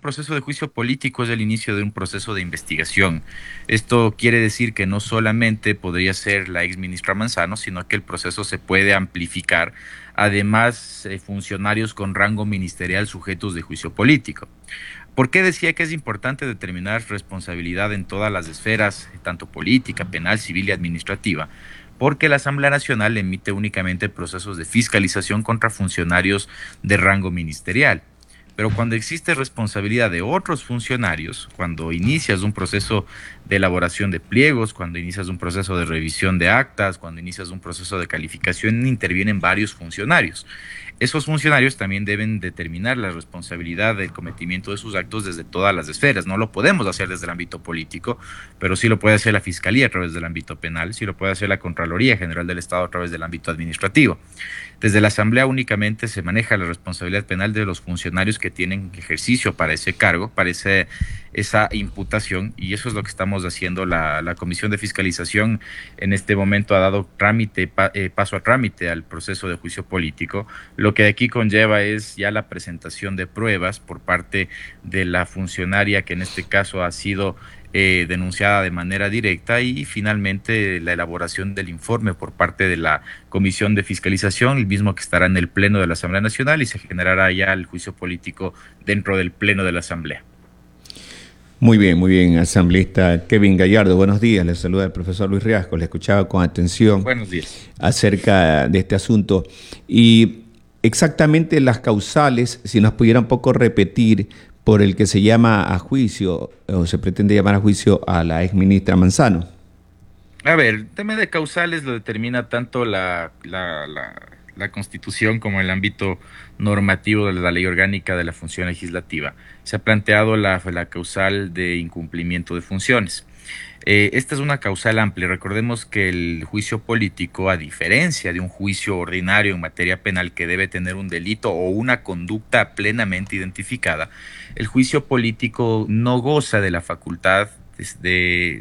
proceso de juicio político es el inicio de un proceso de investigación. Esto quiere decir que no solamente podría ser la ex ministra Manzano, sino que el proceso se puede amplificar. Además, funcionarios con rango ministerial sujetos de juicio político. ¿Por qué decía que es importante determinar responsabilidad en todas las esferas, tanto política, penal, civil y administrativa? Porque la Asamblea Nacional emite únicamente procesos de fiscalización contra funcionarios de rango ministerial. Pero cuando existe responsabilidad de otros funcionarios, cuando inicias un proceso de elaboración de pliegos, cuando inicias un proceso de revisión de actas, cuando inicias un proceso de calificación, intervienen varios funcionarios. Esos funcionarios también deben determinar la responsabilidad del cometimiento de sus actos desde todas las esferas. No lo podemos hacer desde el ámbito político, pero sí lo puede hacer la Fiscalía a través del ámbito penal, sí lo puede hacer la Contraloría General del Estado a través del ámbito administrativo. Desde la Asamblea únicamente se maneja la responsabilidad penal de los funcionarios que tienen ejercicio para ese cargo, para esa imputación, y eso es lo que estamos haciendo. La Comisión de Fiscalización en este momento ha dado paso a trámite al proceso de juicio político. Lo que aquí conlleva es ya la presentación de pruebas por parte de la funcionaria que en este caso ha sido denunciada de manera directa, y finalmente la elaboración del informe por parte de la Comisión de Fiscalización, el mismo que estará en el Pleno de la Asamblea Nacional, y se generará ya el juicio político dentro del Pleno de la Asamblea. Muy bien, asambleísta Kevin Gallardo, buenos días, le saluda el profesor Luis Riasco, le escuchaba con atención Buenos días. acerca de este asunto y exactamente las causales, si nos pudiera un poco repetir, por el que se llama a juicio o se pretende llamar a juicio a la exministra Manzano. A ver, el tema de causales lo determina tanto la Constitución como el ámbito normativo de la Ley Orgánica de la Función Legislativa. Se ha planteado la causal de incumplimiento de funciones. Esta es una causal amplia. Recordemos que el juicio político, a diferencia de un juicio ordinario en materia penal que debe tener un delito o una conducta plenamente identificada, el juicio político no goza de la facultad de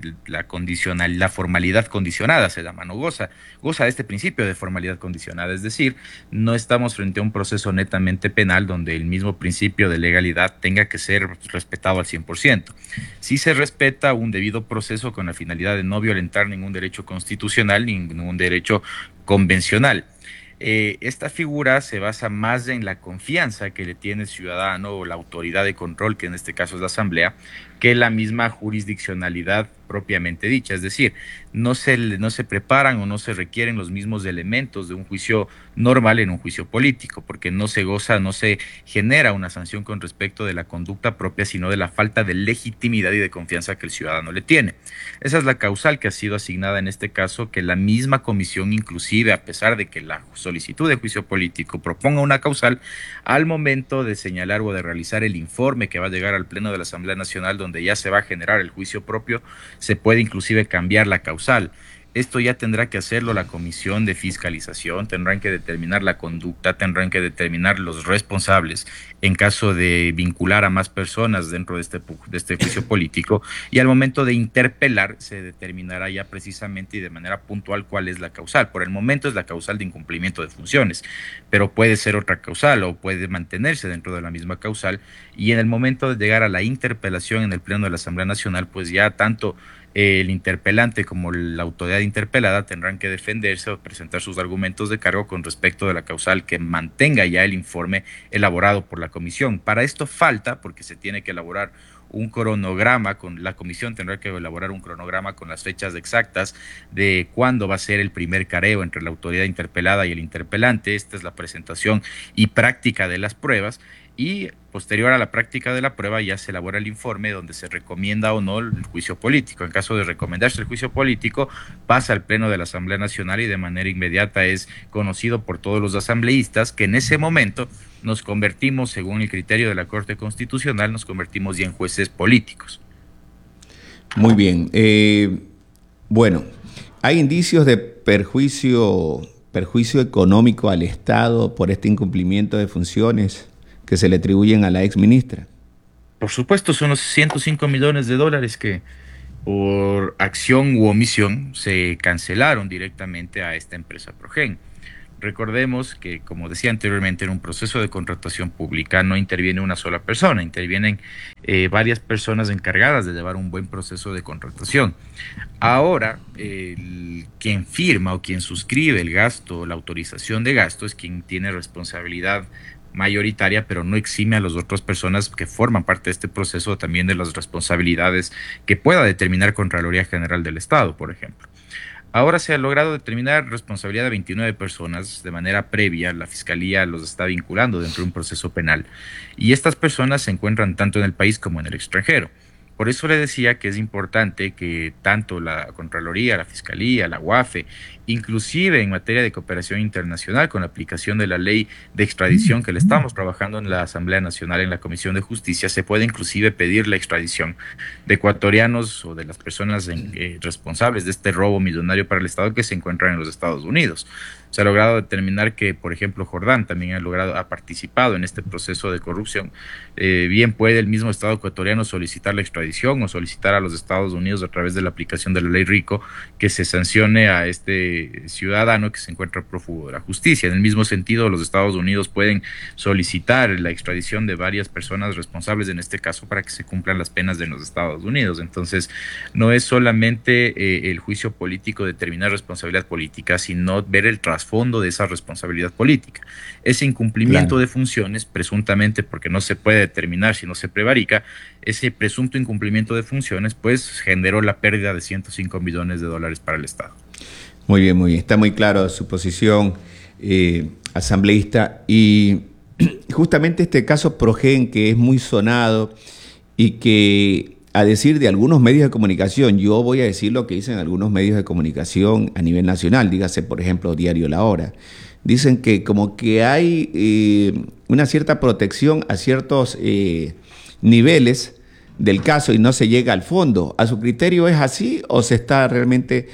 la formalidad condicionada, se llama, no goza de este principio de formalidad condicionada, es decir, no estamos frente a un proceso netamente penal donde el mismo principio de legalidad tenga que ser respetado al 100%. Sí se respeta un debido proceso con la finalidad de no violentar ningún derecho constitucional, ningún derecho convencional. Esta figura se basa más en la confianza que le tiene el ciudadano o la autoridad de control, que en este caso es la Asamblea, que la misma jurisdiccionalidad propiamente dicha. Es decir, no se preparan o no se requieren los mismos elementos de un juicio normal en un juicio político, porque no se genera una sanción con respecto de la conducta propia, sino de la falta de legitimidad y de confianza que el ciudadano le tiene. Esa es la causal que ha sido asignada en este caso, que la misma comisión, inclusive a pesar de que la solicitud de juicio político proponga una causal, al momento de señalar o de realizar el informe que va a llegar al Pleno de la Asamblea Nacional, donde ya se va a generar el juicio propio, se puede inclusive cambiar la causal. Esto ya tendrá que hacerlo la Comisión de Fiscalización, tendrán que determinar la conducta, tendrán que determinar los responsables en caso de vincular a más personas dentro de este juicio político, y al momento de interpelar se determinará ya precisamente y de manera puntual cuál es la causal. Por el momento es la causal de incumplimiento de funciones, pero puede ser otra causal o puede mantenerse dentro de la misma causal, y en el momento de llegar a la interpelación en el Pleno de la Asamblea Nacional, pues ya tanto el interpelante como la autoridad interpelada tendrán que defenderse o presentar sus argumentos de cargo con respecto de la causal que mantenga ya el informe elaborado por la comisión. Para esto falta, porque se tiene que elaborar un cronograma, la comisión tendrá que elaborar un cronograma con las fechas exactas de cuándo va a ser el primer careo entre la autoridad interpelada y el interpelante. Esta es la presentación y práctica de las pruebas, y posterior a la práctica de la prueba ya se elabora el informe donde se recomienda o no el juicio político. En caso de recomendarse el juicio político, pasa al Pleno de la Asamblea Nacional y de manera inmediata es conocido por todos los asambleístas, que en ese momento nos convertimos, según el criterio de la Corte Constitucional, nos convertimos ya en jueces políticos. Muy bien. Bueno, hay indicios de perjuicio económico al Estado por este incumplimiento de funciones que se le atribuyen a la ex ministra. Por supuesto, son los 105 millones de dólares que por acción u omisión se cancelaron directamente a esta empresa Progen. Recordemos que, como decía anteriormente, en un proceso de contratación pública no interviene una sola persona, intervienen varias personas encargadas de llevar un buen proceso de contratación. Ahora, quien firma o quien suscribe el gasto, la autorización de gasto, es quien tiene responsabilidad mayoritaria, pero no exime a las otras personas que forman parte de este proceso también de las responsabilidades que pueda determinar Contraloría General del Estado, por ejemplo. Ahora se ha logrado determinar responsabilidad de 29 personas de manera previa. La Fiscalía los está vinculando dentro de un proceso penal y estas personas se encuentran tanto en el país como en el extranjero. Por eso le decía que es importante que tanto la Contraloría, la Fiscalía, la UAFE, inclusive en materia de cooperación internacional con la aplicación de la ley de extradición que le estamos trabajando en la Asamblea Nacional, en la Comisión de Justicia, se puede inclusive pedir la extradición de ecuatorianos o de las personas responsables de este robo millonario para el Estado que se encuentran en los Estados Unidos. Se ha logrado determinar que, por ejemplo, Jordán también ha participado en este proceso de corrupción. Bien puede el mismo Estado ecuatoriano solicitar la extradición o solicitar a los Estados Unidos a través de la aplicación de la ley RICO que se sancione a este ciudadano que se encuentra prófugo de la justicia. En el mismo sentido, los Estados Unidos pueden solicitar la extradición de varias personas responsables en este caso para que se cumplan las penas de los Estados Unidos. Entonces, no es solamente el juicio político determinar responsabilidad política, sino ver el trasfondo de esa responsabilidad política. Ese incumplimiento de funciones, presuntamente porque no se puede determinar si no se prevarica, ese presunto incumplimiento de funciones, pues generó la pérdida de 105 millones de dólares para el Estado. Muy bien, muy bien. Está muy claro su posición, asambleísta. Y justamente este caso Progen, que es muy sonado y que, a decir de algunos medios de comunicación, yo voy a decir lo que dicen algunos medios de comunicación a nivel nacional, dígase, por ejemplo, Diario La Hora. Dicen que como que hay una cierta protección a ciertos niveles del caso y no se llega al fondo. ¿A su criterio es así o se está realmente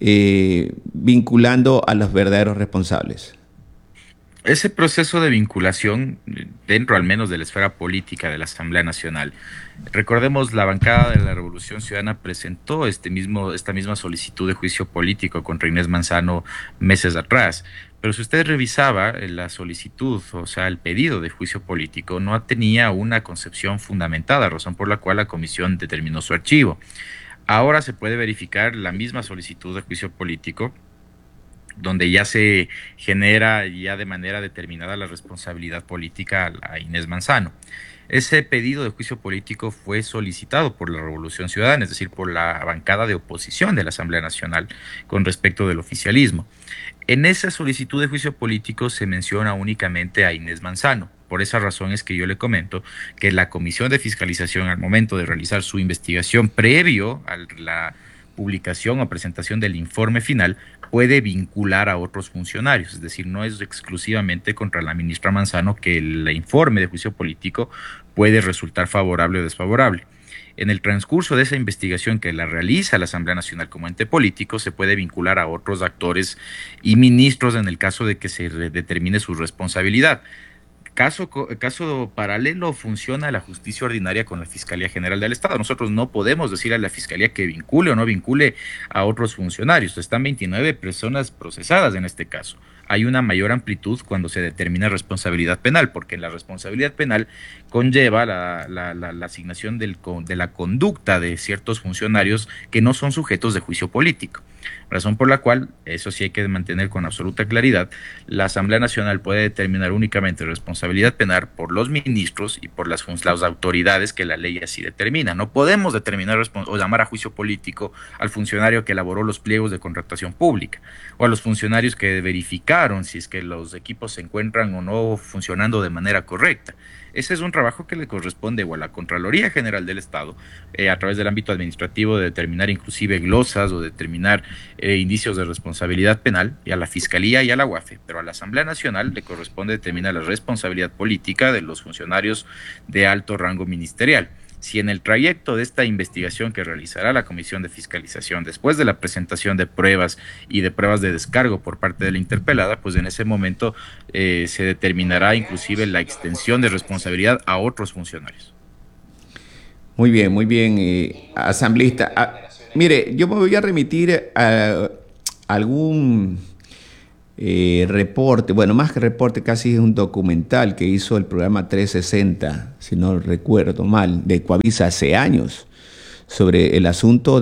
vinculando a los verdaderos responsables? Ese proceso de vinculación, dentro al menos de la esfera política de la Asamblea Nacional, recordemos, la bancada de la Revolución Ciudadana presentó esta misma solicitud de juicio político contra Inés Manzano meses atrás. Pero si usted revisaba la solicitud, o sea, el pedido de juicio político, no tenía una concepción fundamentada, razón por la cual la comisión determinó su archivo. Ahora se puede verificar la misma solicitud de juicio político donde ya se genera ya de manera determinada la responsabilidad política a Inés Manzano. Ese pedido de juicio político fue solicitado por la Revolución Ciudadana, es decir, por la bancada de oposición de la Asamblea Nacional con respecto del oficialismo. En esa solicitud de juicio político se menciona únicamente a Inés Manzano. Por esa razón es que yo le comento que la Comisión de Fiscalización, al momento de realizar su investigación previo a la publicación o presentación del informe final, puede vincular a otros funcionarios, es decir, no es exclusivamente contra la ministra Manzano que el informe de juicio político puede resultar favorable o desfavorable. En el transcurso de esa investigación que la realiza la Asamblea Nacional como ente político, se puede vincular a otros actores y ministros en el caso de que se determine su responsabilidad. Caso paralelo funciona la justicia ordinaria con la Fiscalía General del Estado. Nosotros no podemos decir a la Fiscalía que vincule o no vincule a otros funcionarios. Están 29 personas procesadas en este caso. Hay una mayor amplitud cuando se determina responsabilidad penal, porque la responsabilidad penal conlleva la asignación de la conducta de ciertos funcionarios que no son sujetos de juicio político. Razón por la cual, eso sí hay que mantener con absoluta claridad, la Asamblea Nacional puede determinar únicamente responsabilidad penal por los ministros y por las autoridades que la ley así determina. No podemos determinar o llamar a juicio político al funcionario que elaboró los pliegos de contratación pública o a los funcionarios que verificaron si es que los equipos se encuentran o no funcionando de manera correcta. Ese es un trabajo que le corresponde o a la Contraloría General del Estado, a través del ámbito administrativo, de determinar inclusive glosas o determinar indicios de responsabilidad penal, y a la Fiscalía y a la UAFE, pero a la Asamblea Nacional le corresponde determinar la responsabilidad política de los funcionarios de alto rango ministerial. Si en el trayecto de esta investigación que realizará la Comisión de Fiscalización, después de la presentación de pruebas y de pruebas de descargo por parte de la interpelada, pues en ese momento se determinará inclusive la extensión de responsabilidad a otros funcionarios. Muy bien, asambleísta. Mire, yo me voy a remitir a algún reporte, bueno, más que reporte, casi es un documental que hizo el programa 360, si no recuerdo mal, de Coavisa hace años, sobre el asunto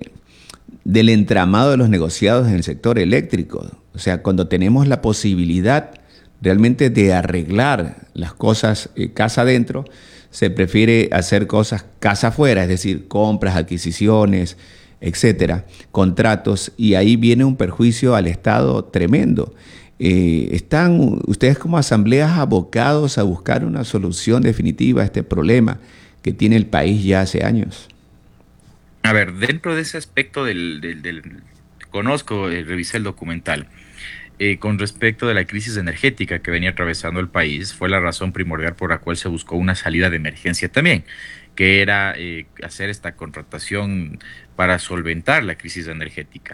del entramado de los negociados en el sector eléctrico. O sea, cuando tenemos la posibilidad realmente de arreglar las cosas casa adentro, se prefiere hacer cosas casa afuera, es decir, compras, adquisiciones, etcétera, contratos, y ahí viene un perjuicio al Estado tremendo. ¿Están ustedes como asambleas abocados a buscar una solución definitiva a este problema que tiene el país ya hace años? A ver, dentro de ese aspecto conozco, revisé el documental. Con respecto de la crisis energética que venía atravesando el país, fue la razón primordial por la cual se buscó una salida de emergencia también, que era hacer esta contratación para solventar la crisis energética.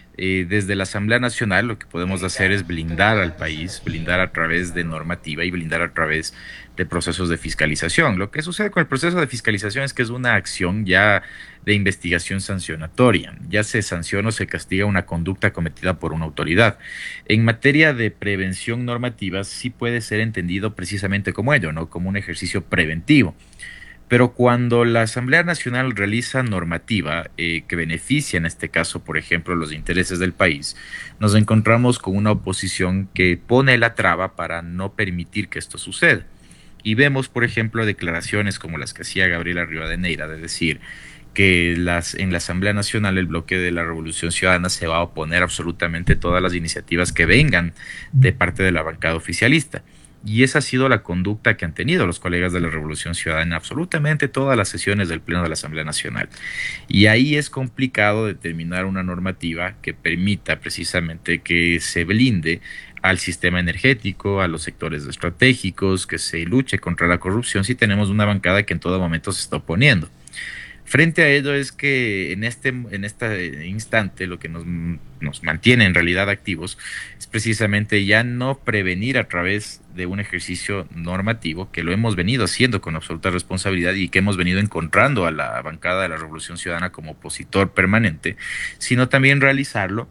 Desde la Asamblea Nacional lo que podemos hacer es blindar al país, blindar a través de normativa y blindar a través de procesos de fiscalización. Lo que sucede con el proceso de fiscalización es que es una acción ya de investigación sancionatoria. Ya se sanciona o se castiga una conducta cometida por una autoridad. En materia de prevención normativa sí puede ser entendido precisamente como ello, ¿no? Como un ejercicio preventivo. Pero cuando la Asamblea Nacional realiza normativa que beneficia, en este caso, por ejemplo, los intereses del país, nos encontramos con una oposición que pone la traba para no permitir que esto suceda. Y vemos, por ejemplo, declaraciones como las que hacía Gabriela Rivadeneira, de decir que en la Asamblea Nacional el bloque de la Revolución Ciudadana se va a oponer absolutamente todas las iniciativas que vengan de parte de la bancada oficialista. Y esa ha sido la conducta que han tenido los colegas de la Revolución Ciudadana en absolutamente todas las sesiones del Pleno de la Asamblea Nacional. Y ahí es complicado determinar una normativa que permita precisamente que se blinde al sistema energético, a los sectores estratégicos, que se luche contra la corrupción si tenemos una bancada que en todo momento se está oponiendo. Frente a ello es que en este instante lo que nos mantiene en realidad activos es precisamente ya no prevenir a través de un ejercicio normativo que lo hemos venido haciendo con absoluta responsabilidad y que hemos venido encontrando a la bancada de la Revolución Ciudadana como opositor permanente, sino también realizarlo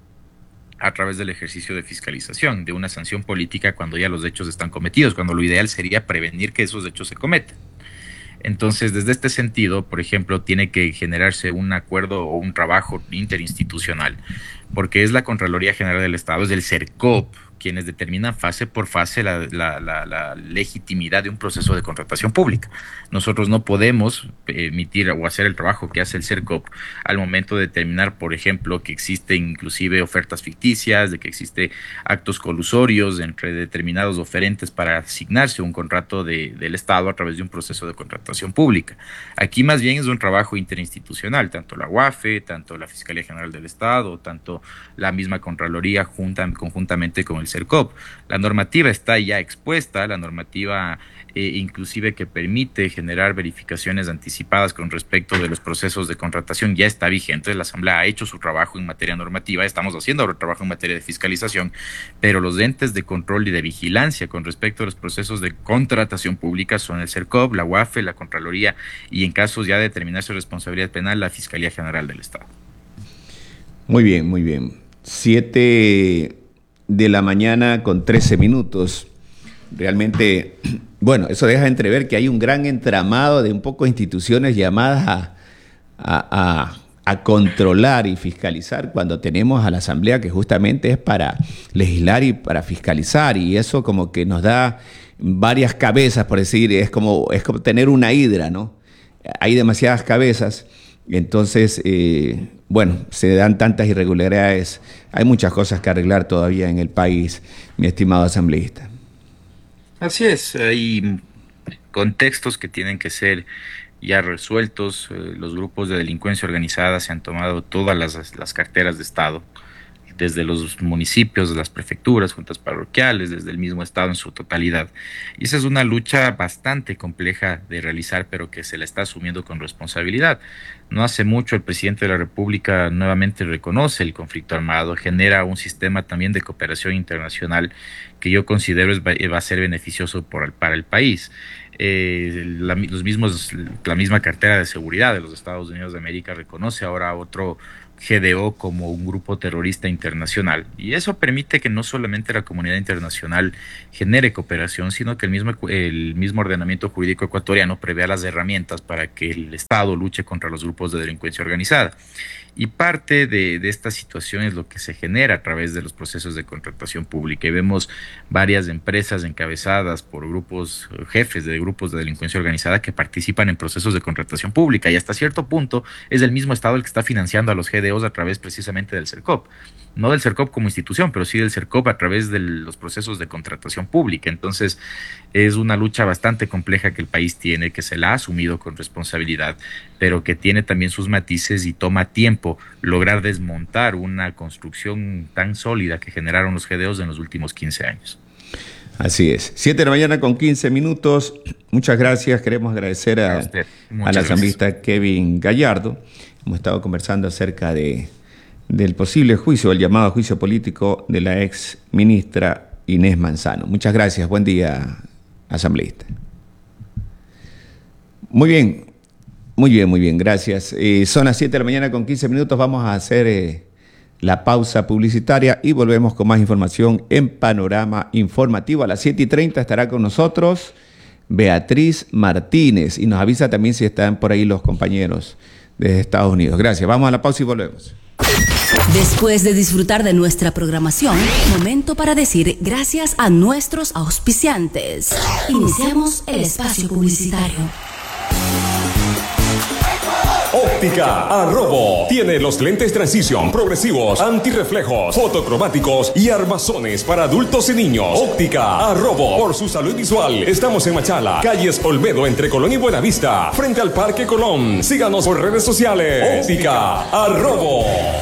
a través del ejercicio de fiscalización, de una sanción política cuando ya los hechos están cometidos, cuando lo ideal sería prevenir que esos hechos se cometan. Entonces, desde este sentido, por ejemplo, tiene que generarse un acuerdo o un trabajo interinstitucional, porque es la Contraloría General del Estado, es el CERCOP, quienes determinan fase por fase la legitimidad de un proceso de contratación pública. Nosotros no podemos emitir o hacer el trabajo que hace el CERCOP al momento de determinar, por ejemplo, que existen inclusive ofertas ficticias, de que existe actos colusorios entre determinados oferentes para asignarse un contrato del Estado a través de un proceso de contratación pública. Aquí más bien es un trabajo interinstitucional, tanto la UAFE, tanto la Fiscalía General del Estado, tanto la misma Contraloría conjuntamente con el CERCOP. La normativa está ya expuesta, la normativa inclusive que permite generar verificaciones anticipadas con respecto de los procesos de contratación ya está vigente. La Asamblea ha hecho su trabajo en materia normativa, estamos haciendo ahora trabajo en materia de fiscalización, pero los entes de control y de vigilancia con respecto a los procesos de contratación pública son el CERCOP, la UAFE, la Contraloría y en casos ya de determinar su responsabilidad penal, la Fiscalía General del Estado. Muy bien, muy bien. 7 de la mañana con 13 minutos. Realmente, bueno, eso deja entrever que hay un gran entramado de un poco de instituciones llamadas a controlar y fiscalizar cuando tenemos a la Asamblea que justamente es para legislar y para fiscalizar, y eso como que nos da varias cabezas, por decir, es como tener una hidra, ¿no? Hay demasiadas cabezas, entonces, bueno, se dan tantas irregularidades, hay muchas cosas que arreglar todavía en el país, mi estimado asambleísta. Así es, hay contextos que tienen que ser ya resueltos. Los grupos de delincuencia organizada se han tomado todas las carteras de Estado, desde los municipios, las prefecturas, juntas parroquiales, desde el mismo Estado en su totalidad. Y esa es una lucha bastante compleja de realizar, pero que se la está asumiendo con responsabilidad. No hace mucho el presidente de la República nuevamente reconoce el conflicto armado, genera un sistema también de cooperación internacional que yo considero va a ser beneficioso para el país. La misma cartera de seguridad de los Estados Unidos de América reconoce ahora GDO como un grupo terrorista internacional, y eso permite que no solamente la comunidad internacional genere cooperación, sino que el mismo ordenamiento jurídico ecuatoriano prevea las herramientas para que el Estado luche contra los grupos de delincuencia organizada. Y parte de esta situación es lo que se genera a través de los procesos de contratación pública. Y vemos varias empresas encabezadas por jefes de grupos de delincuencia organizada que participan en procesos de contratación pública. Y hasta cierto punto es el mismo Estado el que está financiando a los GDOs a través precisamente del CERCOP. No del CERCOP como institución, pero sí del CERCOP a través de los procesos de contratación pública. Entonces, es una lucha bastante compleja que el país tiene, que se la ha asumido con responsabilidad, pero que tiene también sus matices y toma tiempo lograr desmontar una construcción tan sólida que generaron los GDOs en los últimos 15 años. Así es. 7 de la mañana con 15 minutos. Muchas gracias. Queremos agradecer al asambleísta Kevin Gallardo. Hemos estado conversando acerca del posible juicio, el llamado juicio político de la ex ministra Inés Manzano. Muchas gracias. Buen día, asambleísta. Muy bien, gracias. Son las 7 de la mañana con 15 minutos. Vamos a hacer la pausa publicitaria y volvemos con más información en Panorama Informativo. A las 7:30 estará con nosotros Beatriz Martínez y nos avisa también si están por ahí los compañeros de Estados Unidos. Gracias. Vamos a la pausa y volvemos. Después de disfrutar de nuestra programación, momento para decir gracias a nuestros auspiciantes. Iniciamos el espacio publicitario. Óptica Arrobo tiene los lentes Transition progresivos, antirreflejos, fotocromáticos y armazones para adultos y niños. Óptica Arrobo, por su salud visual. Estamos en Machala, calles Olmedo entre Colón y Buenavista, frente al Parque Colón. Síganos por redes sociales. Óptica Arrobo.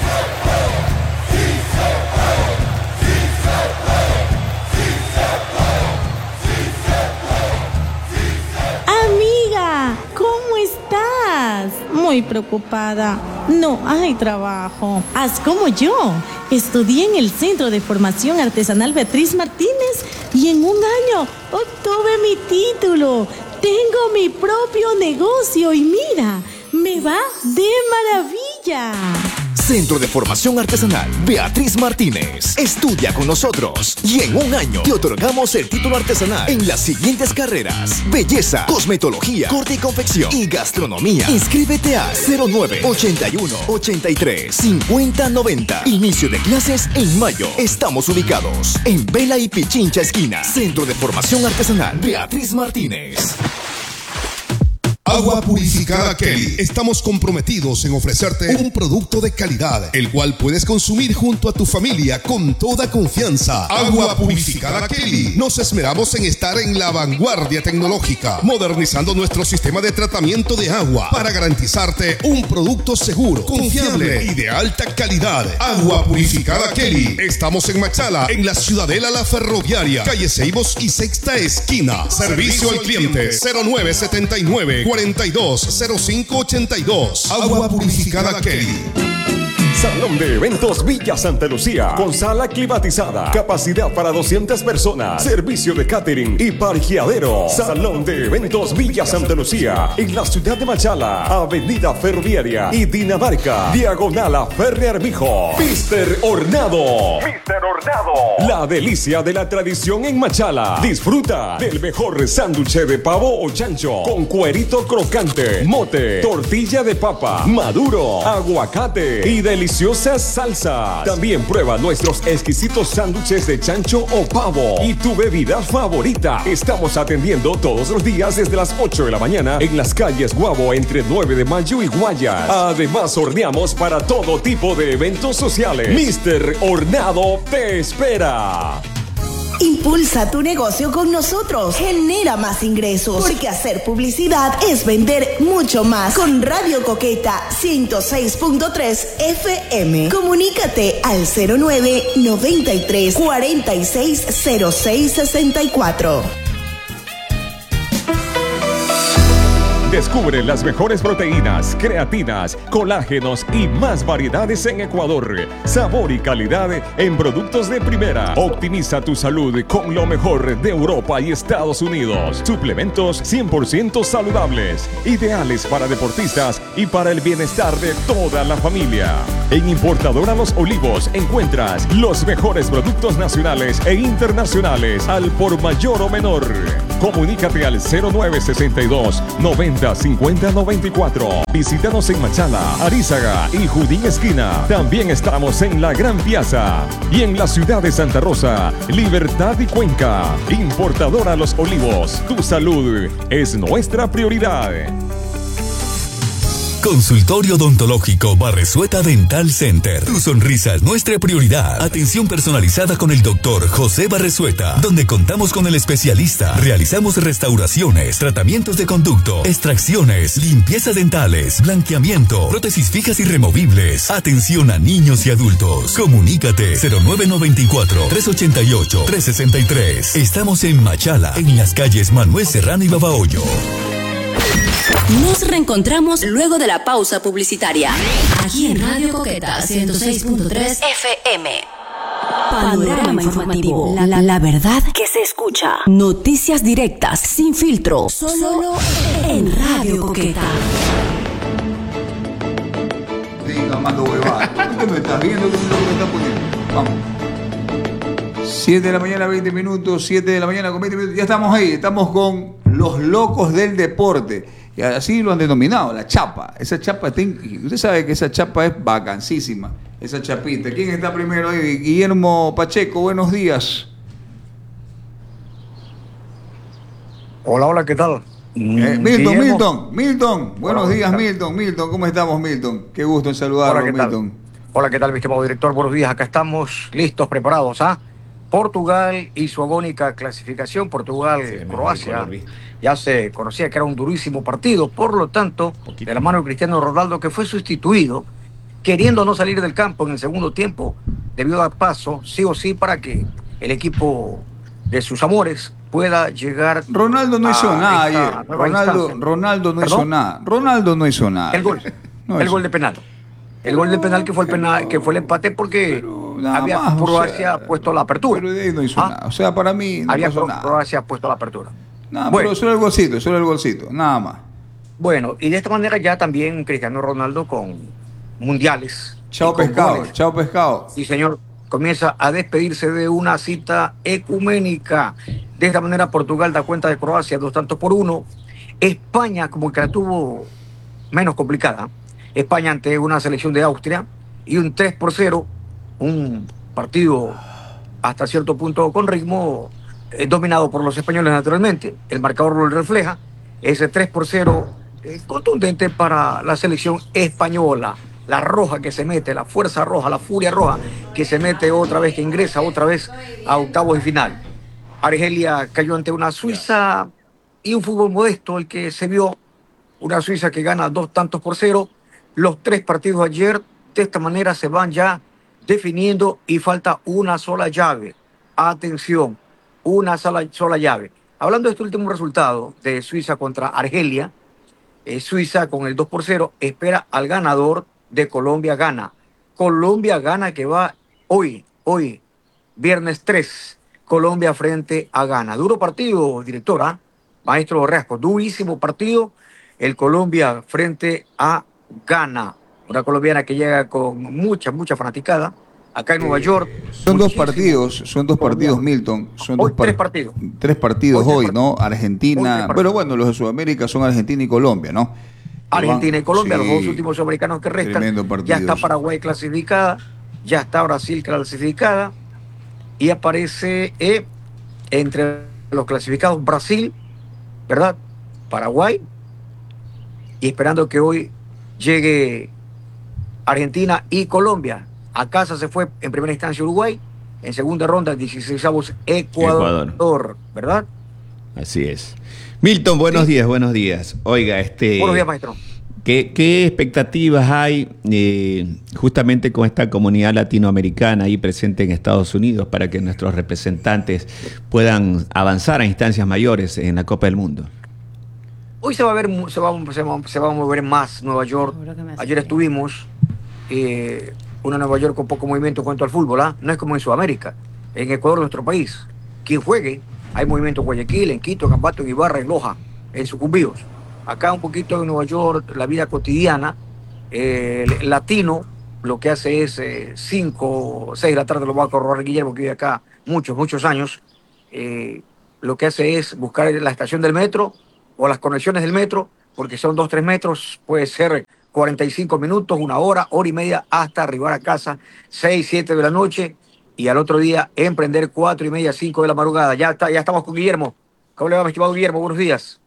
Muy preocupada. No hay trabajo. Haz como yo. Estudié en el Centro de Formación Artesanal Beatriz Martínez y en un año obtuve mi título. Tengo mi propio negocio y mira, me va de maravilla. Centro de Formación Artesanal Beatriz Martínez. Estudia con nosotros y en un año te otorgamos el título artesanal en las siguientes carreras: belleza, cosmetología, corte y confección y gastronomía. Inscríbete a 09 81 83 50 90. Inicio de clases en mayo. Estamos ubicados en Vela y Pichincha esquina. Centro de Formación Artesanal Beatriz Martínez. Agua Purificada Kelly. Estamos comprometidos en ofrecerte un producto de calidad, el cual puedes consumir junto a tu familia con toda confianza. Agua Purificada Kelly. Nos esmeramos en estar en la vanguardia tecnológica, modernizando nuestro sistema de tratamiento de agua para garantizarte un producto seguro, confiable y de alta calidad. Agua Purificada Kelly. Estamos en Machala, en la Ciudadela La Ferroviaria, calle Ceibos y Sexta Esquina. Servicio al cliente 0979 420582. Agua Purificada Kelly. Salón de Eventos Villa Santa Lucía, con sala climatizada, capacidad para 200 personas, servicio de catering y parqueadero. Salón de Eventos Villa Santa Lucía, en la ciudad de Machala, avenida Ferroviaria y Dinamarca, diagonal a Ferre Armijo. Mr. Hornado. La delicia de la tradición en Machala. Disfruta del mejor sándwich de pavo o chancho, con cuerito crocante, mote, tortilla de papa, maduro, aguacate y deliciosa salsa. También prueba nuestros exquisitos sándwiches de chancho o pavo y tu bebida favorita. Estamos atendiendo todos los días desde las 8 de la mañana en las calles Guabo entre 9 de Mayo y Guayas. Además, horneamos para todo tipo de eventos sociales. Mr. Hornado te espera. Impulsa tu negocio con nosotros. Genera más ingresos. Porque hacer publicidad es vender mucho más. Con Radio Coqueta 106.3 FM. Comunícate al 09 93 46 06 64. Descubre las mejores proteínas, creatinas, colágenos y más variedades en Ecuador. Sabor y calidad en productos de primera. Optimiza tu salud con lo mejor de Europa y Estados Unidos. Suplementos 100% saludables, ideales para deportistas y para el bienestar de toda la familia. En Importadora Los Olivos encuentras los mejores productos nacionales e internacionales al por mayor o menor. Comunícate al 0962 90 50 94. Visítanos en Machala, Arízaga y Judín Esquina. También estamos en la Gran Piazza y en la ciudad de Santa Rosa, Libertad y Cuenca. Importadora Los Olivos, tu salud es nuestra prioridad. Consultorio Odontológico Barresueta Dental Center. Tu sonrisa es nuestra prioridad. Atención personalizada con el doctor José Barresueta, donde contamos con el especialista. Realizamos restauraciones, tratamientos de conducto, extracciones, limpieza dentales, blanqueamiento, prótesis fijas y removibles. Atención a niños y adultos. Comunícate 0994-388-363. Estamos en Machala, en las calles Manuel Serrano y Babahoyo. Nos reencontramos luego de la pausa publicitaria. Aquí en Radio Coqueta 106.3 FM. Panorama informativo. La verdad que se escucha. Noticias directas, sin filtro. Solo en Radio Coqueta. Venga, mando huevada. ¿Tú me estás viendo? ¿Qué es lo que me estás poniendo? Vamos. 7 de la mañana, 20 minutos. 7 de la mañana con 20 minutos. Ya estamos ahí. Estamos con los locos del deporte. Y así lo han denominado, la chapa. Esa chapa, usted sabe que esa chapa es vacancísima. Esa chapita. ¿Quién está primero ahí? Guillermo Pacheco, buenos días. Hola, hola, ¿qué tal? Milton. Buenos días, Milton. Milton, ¿cómo estamos, Milton? Qué gusto en saludarlo, hola, Milton. Hola, ¿qué tal, mi estimado director? Buenos días, acá estamos listos, preparados, ¿ah? Portugal y su agónica clasificación. Portugal, Croacia, ya se conocía que era un durísimo partido, por lo tanto, de la mano de Cristiano Ronaldo, que fue sustituido, queriendo no salir del campo en el segundo tiempo, debió dar paso, sí o sí, para que el equipo de sus amores pueda llegar. Ronaldo no hizo nada ayer. Ronaldo no hizo nada. Ronaldo no hizo nada. El gol de penal. El gol de penal que fue el empate porque había Croacia puesto la apertura. Pero de ahí no hizo nada. O sea, para mí no pasó nada. Croacia puesto la apertura. Nada, bueno, pero solo el golcito, nada más. Bueno, y de esta manera ya también Cristiano Ronaldo con mundiales. Chao pescado. Sí, señor, comienza a despedirse de una cita ecuménica. De esta manera Portugal da cuenta de Croacia 2-1. España como que la tuvo menos complicada. España ante una selección de Austria y un 3-0, un partido hasta cierto punto con ritmo, dominado por los españoles naturalmente. El marcador lo refleja, ese 3-0 contundente para la selección española. La roja que se mete, la fuerza roja, la furia roja que se mete otra vez, que ingresa otra vez a octavos de final. Argelia cayó ante una Suiza y un fútbol modesto el que se vio, una Suiza que gana 2-0. Los 3 partidos ayer de esta manera se van ya definiendo y falta una sola llave. Atención, una sola llave. Hablando de este último resultado de Suiza contra Argelia, Suiza con el 2-0 espera al ganador de Colombia-Ghana. Colombia-Ghana que va hoy, viernes 3, Colombia frente a Ghana. Duro partido, directora, maestro Reasco, durísimo partido, el Colombia frente a Ghana, una colombiana que llega con mucha fanaticada acá en Nueva York. Son dos partidos, Milton. Son tres partidos. 3 partidos hoy, ¿no? Argentina, pero bueno, los de Sudamérica son Argentina y Colombia, ¿no? Argentina y Colombia, los dos últimos sudamericanos que restan. Ya está Paraguay clasificada, ya está Brasil clasificada y aparece entre los clasificados Brasil, ¿verdad? Paraguay, y esperando que hoy llegue Argentina y Colombia. A casa se fue en primera instancia Uruguay, en segunda ronda 16avos Ecuador, ¿verdad? Así es. Milton, buenos días. Oiga, buenos días, maestro. ¿Qué expectativas hay justamente con esta comunidad latinoamericana ahí presente en Estados Unidos para que nuestros representantes puedan avanzar a instancias mayores en la Copa del Mundo? Hoy se va a ver, se va a mover más Nueva York. Ayer estuvimos una Nueva York con poco movimiento en cuanto al fútbol, ¿ah? No es como en Sudamérica, en Ecuador, nuestro país. Quien juegue, hay movimiento en Guayaquil, en Quito, en Ambato, en Ibarra, en Loja, en Sucumbíos. Acá un poquito en Nueva York, la vida cotidiana, el latino, lo que hace es 5 o 6 de la tarde, lo va a corroborar Guillermo, que vive acá muchos años. Lo que hace es buscar la estación del metro o las conexiones del metro, porque son 2-3 metros, puede ser 45 minutos, 1 hora, hora y media, hasta arribar a casa, 6-7 de la noche, y al otro día emprender 4:30, 5 de la madrugada. Ya estamos con Guillermo. ¿Cómo le va, mi estimado Guillermo? Buenos días.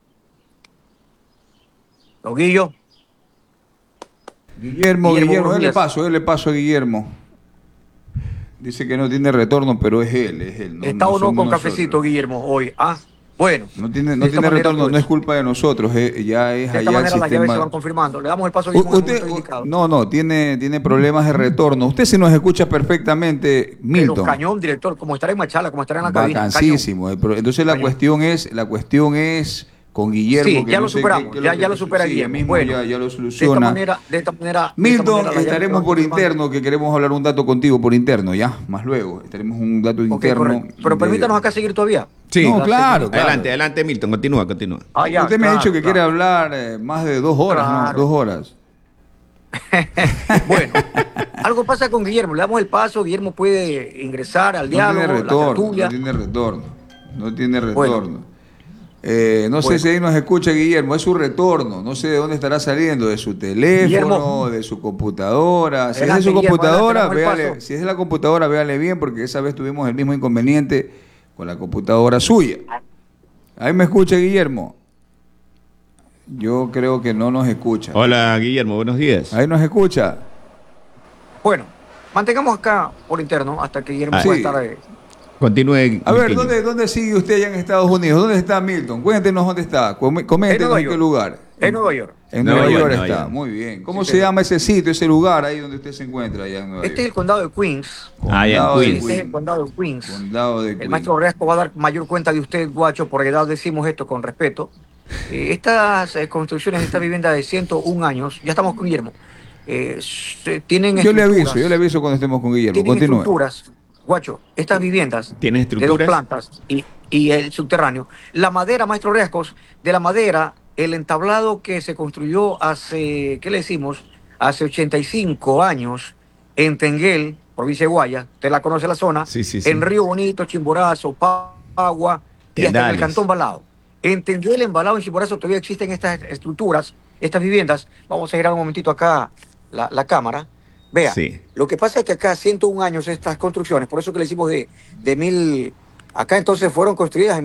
Don Guillo. Guillermo, dale paso a Guillermo. Dice que no tiene retorno, pero es él. ¿Está o no con cafecito, Guillermo, hoy? Bueno. No tiene retorno, pues, no es culpa de nosotros, ya es de esta allá manera el las llaves sistema. se van confirmando. Le damos el paso a Guillermo. Tiene problemas de retorno. Usted se nos escucha perfectamente, Milton. Pero cañón, director, como estará en Machala, como estará en la cabina. Vacancísimo. Entonces la cuestión es con Guillermo. Sí, ya lo superamos, ya lo supera Guillermo. Bueno, ya lo soluciona. De esta manera Milton, estaremos por interno, que queremos hablar un dato contigo por interno, ya, más luego. Estaremos un dato interno. Correcto. Pero permítanos acá seguir todavía. Sí, no, claro. Adelante, Milton, continúa. Usted me ha dicho que quiere hablar más de 2 horas, claro. ¿no? 2 horas. Bueno, algo pasa con Guillermo, le damos el paso, Guillermo puede ingresar al diálogo, No tiene retorno. No sé si ahí nos escucha Guillermo, es su retorno, no sé de dónde estará saliendo, de su teléfono, Guillermo, de su computadora. Si es de su computadora, véale, si es de la computadora, véale bien, porque esa vez tuvimos el mismo inconveniente con la computadora suya. Ahí me escucha Guillermo. Yo creo que no nos escucha. Hola Guillermo, buenos días. Ahí nos escucha. Bueno, mantengamos acá por interno hasta que Guillermo pueda estar. Continúe. A ver, ¿dónde sigue usted allá en Estados Unidos? ¿Dónde está Milton? Cuéntenos dónde está. Coméntenos en qué lugar. En Nueva York. En Nueva York está, muy bien. ¿Cómo se llama ese sitio, ese lugar ahí donde usted se encuentra allá en Nueva York? Este es el condado de Queens. Este es el condado de Queens. El maestro Reasco va a dar mayor cuenta de usted, guacho, por edad decimos esto con respeto. Estas construcciones, esta vivienda de 101 años, ya estamos con Guillermo, tienen yo le aviso cuando estemos con Guillermo. Tienen Continúe. estructuras, guacho, estas viviendas ¿Tienen estructuras? de 2 plantas y el subterráneo. La madera, maestro Riascos, de la madera, el entablado que se construyó hace, ¿qué le decimos? Hace 85 años en Tenguel, provincia de Guaya, usted la conoce la zona, sí. En Río Bonito, Chimborazo, Pagua y hasta en el Cantón Balao. En Tenguel, en Balao, en Chimborazo todavía existen estas estructuras, estas viviendas. Vamos a girar un momentito acá la cámara. Vea, lo que pasa es que acá 101 años estas construcciones, por eso que le decimos de mil, acá entonces fueron construidas en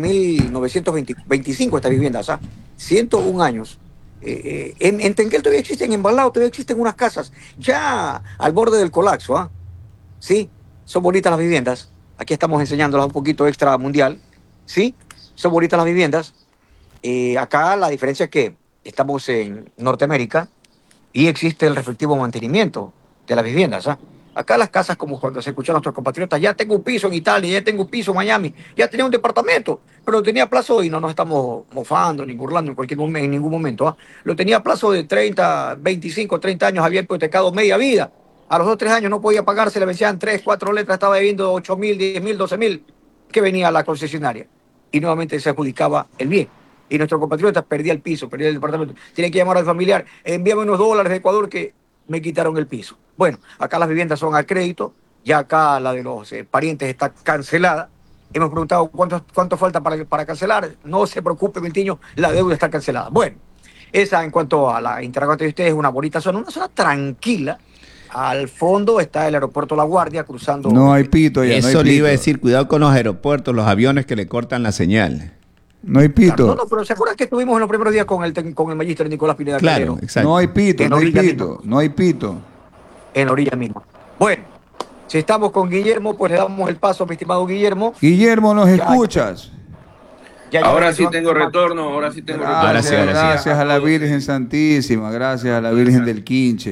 1925 estas viviendas, 101 años. En Tenguel todavía existen, en Balao todavía existen unas casas, ya al borde del colapso, Sí, son bonitas las viviendas, aquí estamos enseñándolas un poquito extra mundial, ¿sí? Son bonitas las viviendas. Acá la diferencia es que estamos en Norteamérica y existe el respectivo mantenimiento de las viviendas. Acá las casas, como cuando se escuchan nuestros compatriotas, ya tengo un piso en Italia, ya tengo un piso en Miami, ya tenía un departamento, pero lo tenía a plazo, y no nos estamos mofando ni burlando en ningún momento. Lo tenía a plazo de 30, 25, 30 años, había hipotecado media vida. A los 2, 3 años no podía pagar, se le vencían 3, 4 letras, estaba debiendo 8.000, 10.000, 12.000, que venía a la concesionaria y nuevamente se adjudicaba el bien. Y nuestro compatriota perdía el piso, perdía el departamento. Tiene que llamar al familiar, envíame unos dólares de Ecuador que me quitaron el piso. Bueno, acá las viviendas son a crédito, ya acá la de los parientes está cancelada. Hemos preguntado cuánto falta para cancelar. No se preocupe, Miltiño, la deuda está cancelada. Bueno, esa en cuanto a la interrogante de ustedes es una bonita zona, una zona tranquila. Al fondo está el aeropuerto La Guardia cruzando. No hay pito allá. Eso le iba a decir, cuidado con los aeropuertos, los aviones que le cortan la señal. No hay pito. Claro, no, pero ¿se acuerdan que estuvimos en los primeros días con el magíster Nicolás Pineda? Claro, exacto. No hay pito, no hay pito. En la orilla misma. Bueno, si estamos con Guillermo, pues le damos el paso, mi estimado Guillermo. Guillermo, ¿nos escuchas? Ahora sí tengo retorno, Gracias a la Virgen Santísima, gracias a la Virgen del Quinche.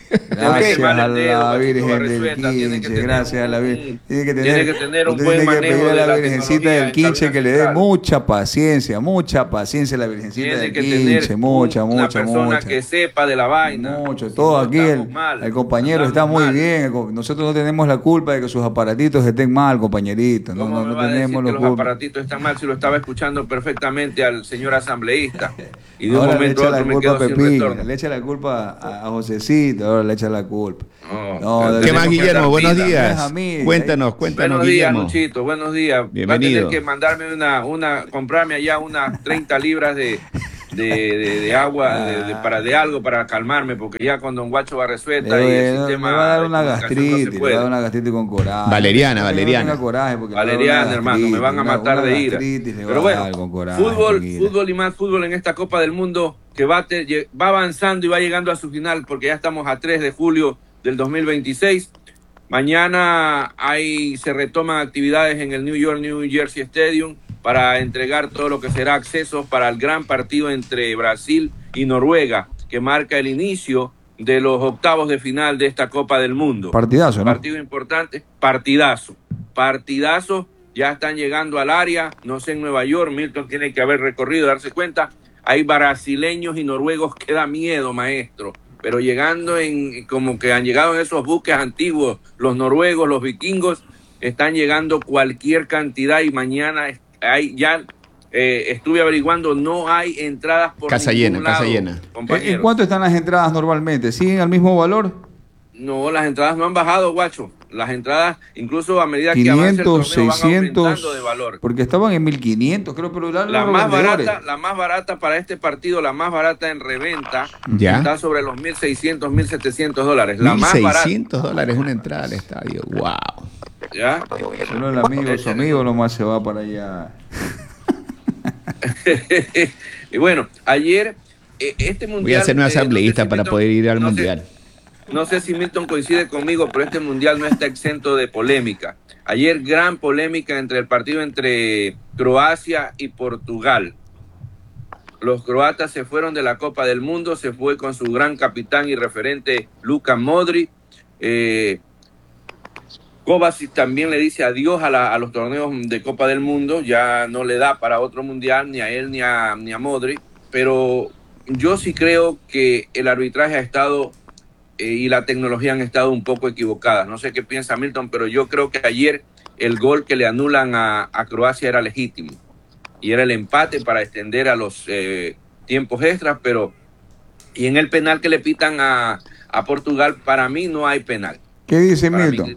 Gracias a la Virgen del Quinche, gracias a la Virgen. Tiene que tener un buen manejo de la Virgencita del Quinche que le dé mucha paciencia a la Virgencita del Quinche, mucha. Una persona que sepa de la vaina. Mucho, todo aquí, el compañero está muy bien, nosotros no tenemos la culpa de que sus aparatitos estén mal, compañerito. No tenemos la culpa. Los aparatitos están mal si lo estaba escuchando perfectamente al señor asambleísta. Y de un momento a otro me quedo sin retorno. Le echa la culpa a Josecito, ahora le echa la culpa. ¿Qué más, Guillermo? Buenos días. Cuéntanos, buenos días, Luchito, buenos días. Bienvenido. Va a tener que mandarme comprarme allá unas 30 libras de agua, de algo para calmarme, porque ya con don Guacho Barresueta y el sistema... Me va a dar una gastritis, con coraje. Valeriana. Valeriana, hermano, me van a matar de ira. Pero bueno, fútbol y más fútbol en esta Copa del Mundo que va avanzando y va llegando a su final, porque ya estamos a 3 de julio del 2026. Mañana se retoman actividades en el New Jersey Stadium para entregar todo lo que será accesos para el gran partido entre Brasil y Noruega, que marca el inicio de los octavos de final de esta Copa del Mundo. Partidazo, ¿no? Partido importante, partidazo. Ya están llegando al área, no sé, en Nueva York, Milton tiene que haber recorrido, darse cuenta, hay brasileños y noruegos que da miedo, maestro, pero llegando como que han llegado en esos buques antiguos, los noruegos, los vikingos, están llegando cualquier cantidad y mañana estuve averiguando, no hay entradas por casa ningún lado, llena. ¿En cuánto están las entradas normalmente? ¿Siguen al mismo valor? No, las entradas no han bajado, Guacho. Las entradas, incluso a medida 500, que avanza el torneo, 600, van aumentando de valor. Porque estaban en 1500, creo, pero la más barata para este partido, la más barata en reventa, está sobre los $1,600, $1,700. La más barata. $1,600 una entrada al estadio. Wow. ¿Ya? Solo su amigo nomás se va para allá. Y bueno, ayer este mundial... Voy a ser un asambleísta para poder ir al mundial. No sé si Milton coincide conmigo, pero este mundial no está exento de polémica. Ayer gran polémica entre el partido entre Croacia y Portugal. Los croatas se fueron de la Copa del Mundo, se fue con su gran capitán y referente Luka Modric. Kovacic también le dice adiós a los torneos de Copa del Mundo, ya no le da para otro mundial, ni a él ni a Modric, pero yo sí creo que el arbitraje ha estado y la tecnología han estado un poco equivocadas. No sé qué piensa Milton, pero yo creo que ayer el gol que le anulan a Croacia era legítimo y era el empate para extender a los tiempos extras, y en el penal que le pitan a Portugal, para mí no hay penal. ¿Qué dice Milton?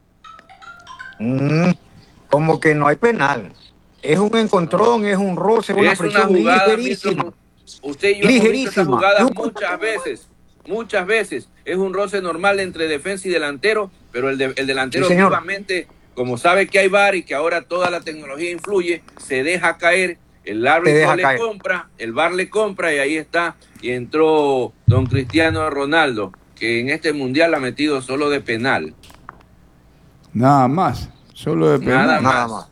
Como que no hay penal. Es un encontrón, es un roce, es una presión ligerísima. Usted y yo hemos visto esa jugada muchas veces. Es un roce normal entre defensa y delantero, pero el delantero nuevamente, como sabe que hay VAR y que ahora toda la tecnología influye, se deja caer, el árbitro el VAR le compra y ahí está. Y entró don Cristiano Ronaldo, que en este mundial ha metido solo de penal. Nada más, solo de penal. Nada más.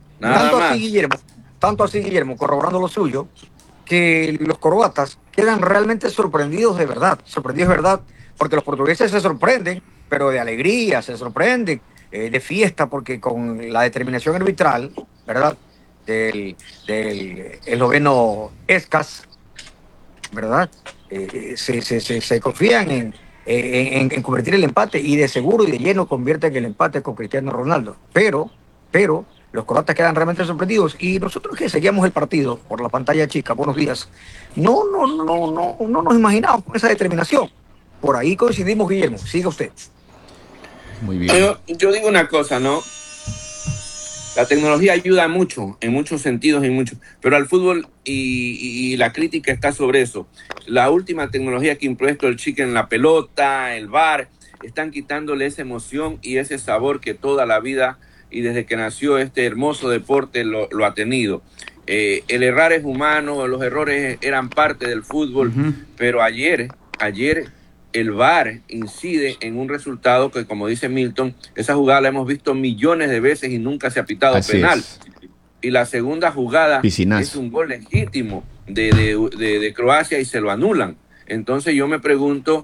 Tanto así, Guillermo, corroborando lo suyo, que los croatas quedan realmente sorprendidos de verdad, porque los portugueses se sorprenden, pero de alegría, se sorprenden, de fiesta, porque con la determinación arbitral, ¿verdad?, del esloveno Escas, ¿verdad?, se confían en convertir el empate, y de seguro y de lleno convierten el empate con Cristiano Ronaldo, pero los croatas quedan realmente sorprendidos, y nosotros que seguíamos el partido por la pantalla chica, buenos días, no nos imaginamos con esa determinación. Por ahí coincidimos, Guillermo. Siga usted. Muy bien. Yo digo una cosa, ¿no? La tecnología ayuda mucho, en muchos sentidos, pero al fútbol y la crítica está sobre eso. La última tecnología que impuesto el chicken, la pelota, el VAR, están quitándole esa emoción y ese sabor que toda la vida y desde que nació este hermoso deporte lo ha tenido. El errar es humano, los errores eran parte del fútbol, pero ayer el VAR incide en un resultado que, como dice Milton, esa jugada la hemos visto millones de veces y nunca se ha pitado penal. Y la segunda jugada es un gol legítimo de Croacia y se lo anulan. Entonces yo me pregunto,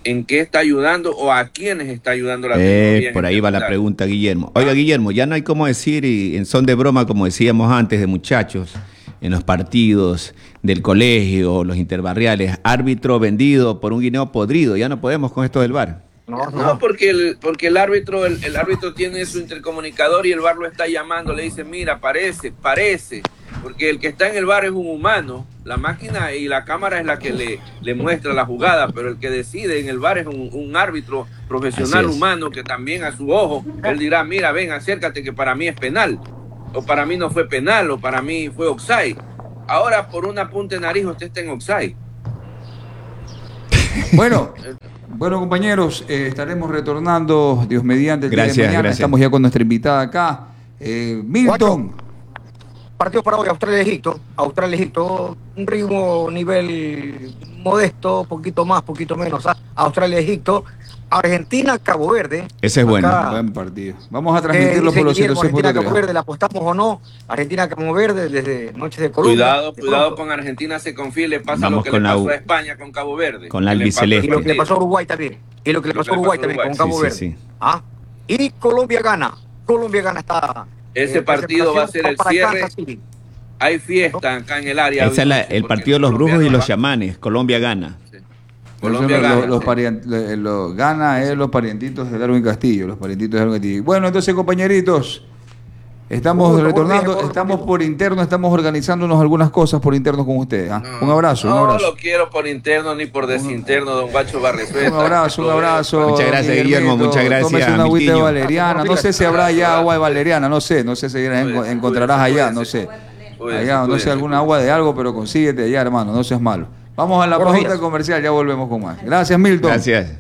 en qué está ayudando o a quiénes está ayudando la tecnología. Por ahí va la pregunta, Guillermo. Oiga, Guillermo, ya no hay cómo decir, y en son de broma, como decíamos antes, de muchachos, en los partidos del colegio, los interbarriales, árbitro vendido por un guineo podrido. Ya no podemos con esto del VAR. No, porque el árbitro tiene su intercomunicador y el VAR lo está llamando, le dice, mira, parece, porque el que está en el VAR es un humano, la máquina y la cámara es la que le muestra la jugada, pero el que decide en el VAR es un árbitro profesional humano que también a su ojo, él dirá, mira, ven, acércate que para mí es penal, o para mí no fue penal, o para mí fue offside. Ahora por una punta de nariz usted está en offside. Bueno, compañeros, estaremos retornando, Dios mediante, el día de mañana. Gracias. Estamos ya con nuestra invitada acá. Milton. Partido para hoy, Australia-Egipto, un ritmo, nivel modesto, poquito más, poquito menos. Australia-Egipto, Argentina-Cabo Verde. Ese es bueno. Buen partido. Vamos a transmitirlo por los 106.3. Argentina-Cabo Verde, ¿la apostamos o no? Argentina-Cabo Verde desde Noches de Colombia. Cuidado con Argentina, se confía y le pasa lo que le pasó a España con Cabo Verde. Con la albiceleste. Y lo que le pasó a Uruguay también. Con Cabo Verde. Sí. Y Colombia gana. Está... Ese partido va a ser el cierre. Hay fiesta acá en el área. Ese es el partido de los brujos y los chamanes. Colombia gana. Sí. Colombia gana. Gana los parientitos de Darwin Castillo. Bueno, entonces, compañeritos, estamos retornando. Estamos por interno, estamos organizándonos algunas cosas por interno con ustedes. Un abrazo. No lo quiero por interno ni por desinterno, don Guacho Barresueta. Un abrazo. Muchas gracias, Guillermo. Muchas gracias. Tómese una agüita de valeriana. No sé si habrá ya agua de valeriana. No sé si encontrarás allá. No sé. Allá, no sé, alguna agua de algo, pero consíguete allá, hermano. No seas malo. Vamos a la pausa comercial. Ya volvemos con más. Gracias, Milton. Gracias.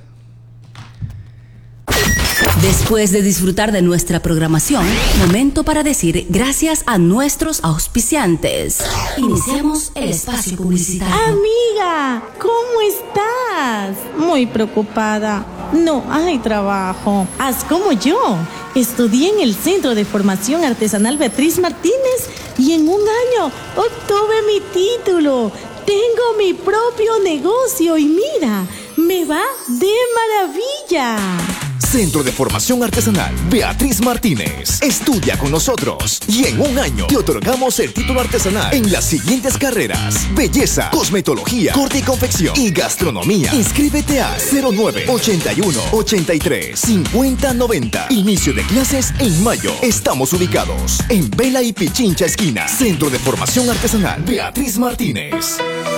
Después de disfrutar de nuestra programación, momento para decir gracias a nuestros auspiciantes. Iniciamos el espacio publicitario. Amiga, ¿cómo estás? Muy preocupada. No hay trabajo. Haz como yo. Estudié en el Centro de Formación Artesanal Beatriz Martínez y en un año obtuve mi título. Tengo mi propio negocio y mira, me va de maravilla. Centro de Formación Artesanal Beatriz Martínez. Estudia con nosotros y en un año te otorgamos el título artesanal en las siguientes carreras: belleza, cosmetología, corte y confección y gastronomía. Inscríbete a 0981-83-5090. Inicio de clases en mayo. Estamos ubicados en Vela y Pichincha esquina. Centro de Formación Artesanal Beatriz Martínez.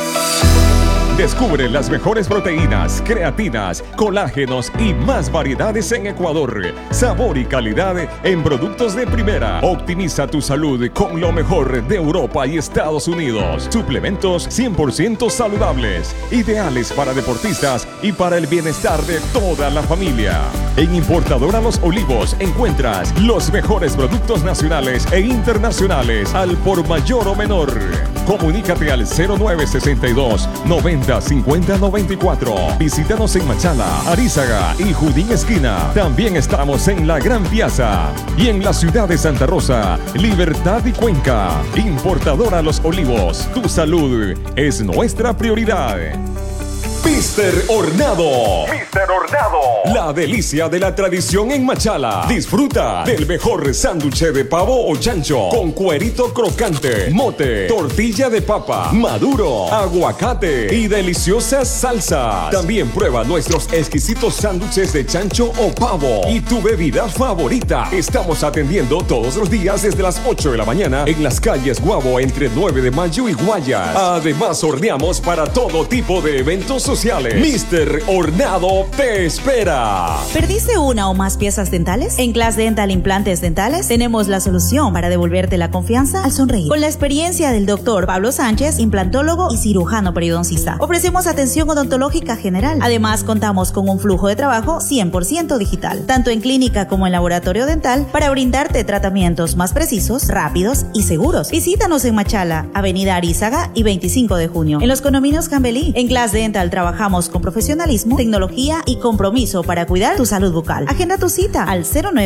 Descubre las mejores proteínas, creatinas, colágenos y más variedades en Ecuador. Sabor y calidad en productos de primera. Optimiza tu salud con lo mejor de Europa y Estados Unidos. Suplementos 100% saludables, ideales para deportistas y para el bienestar de toda la familia. En Importadora Los Olivos encuentras los mejores productos nacionales e internacionales al por mayor o menor. Comunícate al 0962 90 50 94. Visítanos en Machala, Arízaga y Judín Esquina. También estamos en la Gran Piazza y en la ciudad de Santa Rosa, Libertad y Cuenca. Importadora Los Olivos, tu salud es nuestra prioridad. Mister Hornado. La delicia de la tradición en Machala. Disfruta del mejor sándwich de pavo o chancho con cuerito crocante, mote, tortilla de papa, maduro, aguacate y deliciosas salsas. También prueba nuestros exquisitos sándwiches de chancho o pavo y tu bebida favorita. Estamos atendiendo todos los días desde las 8 de la mañana en las calles Guabo entre 9 de Mayo y Guayas. Además horneamos para todo tipo de eventos sociales. Mister Hornado te espera. ¿Perdiste una o más piezas dentales? En Class Dental Implantes Dentales tenemos la solución para devolverte la confianza al sonreír. Con la experiencia del doctor Pablo Sánchez, implantólogo y cirujano periodoncista, ofrecemos atención odontológica general. Además, contamos con un flujo de trabajo 100% digital, tanto en clínica como en laboratorio dental, para brindarte tratamientos más precisos, rápidos y seguros. Visítanos en Machala, Avenida Arízaga y 25 de junio. En los condominios Cambelí. En Class Dental trabajamos con profesionalismo, tecnología y compromiso para cuidar tu salud bucal. Agenda tu cita al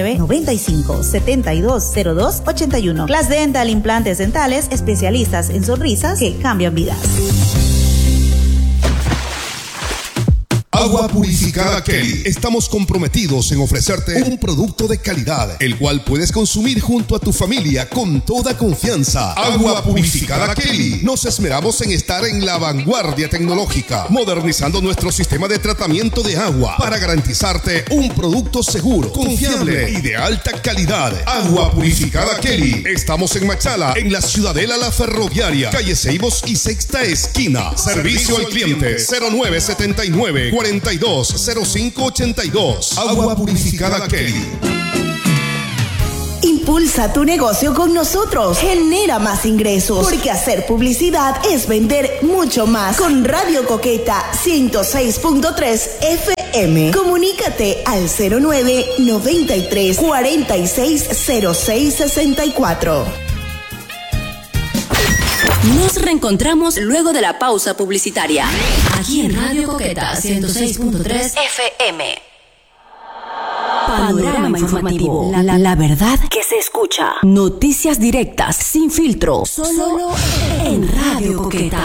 0995-720281. Class Dental Implantes Dentales, especialistas en sonrisas que cambian vidas. Agua Purificada Kelly. Estamos comprometidos en ofrecerte un producto de calidad, el cual puedes consumir junto a tu familia con toda confianza. Agua Purificada Kelly. Nos esmeramos en estar en la vanguardia tecnológica, modernizando nuestro sistema de tratamiento de agua para garantizarte un producto seguro, confiable y de alta calidad. Agua Purificada Kelly. Estamos en Machala, en la Ciudadela La Ferroviaria, calle Ceibos y Sexta Esquina. Servicio al cliente 0979 420582. Agua Purificada Kelly. Impulsa tu negocio con nosotros. Genera más ingresos. Porque hacer publicidad es vender mucho más. Con Radio Coqueta 106.3 FM. Comunícate al 09 93 46 06 64. Nos reencontramos luego de la pausa publicitaria. Aquí en Radio Coqueta 106.3 FM. Panorama informativo. La verdad que se escucha. Noticias directas, sin filtro. Solo en Radio Coqueta.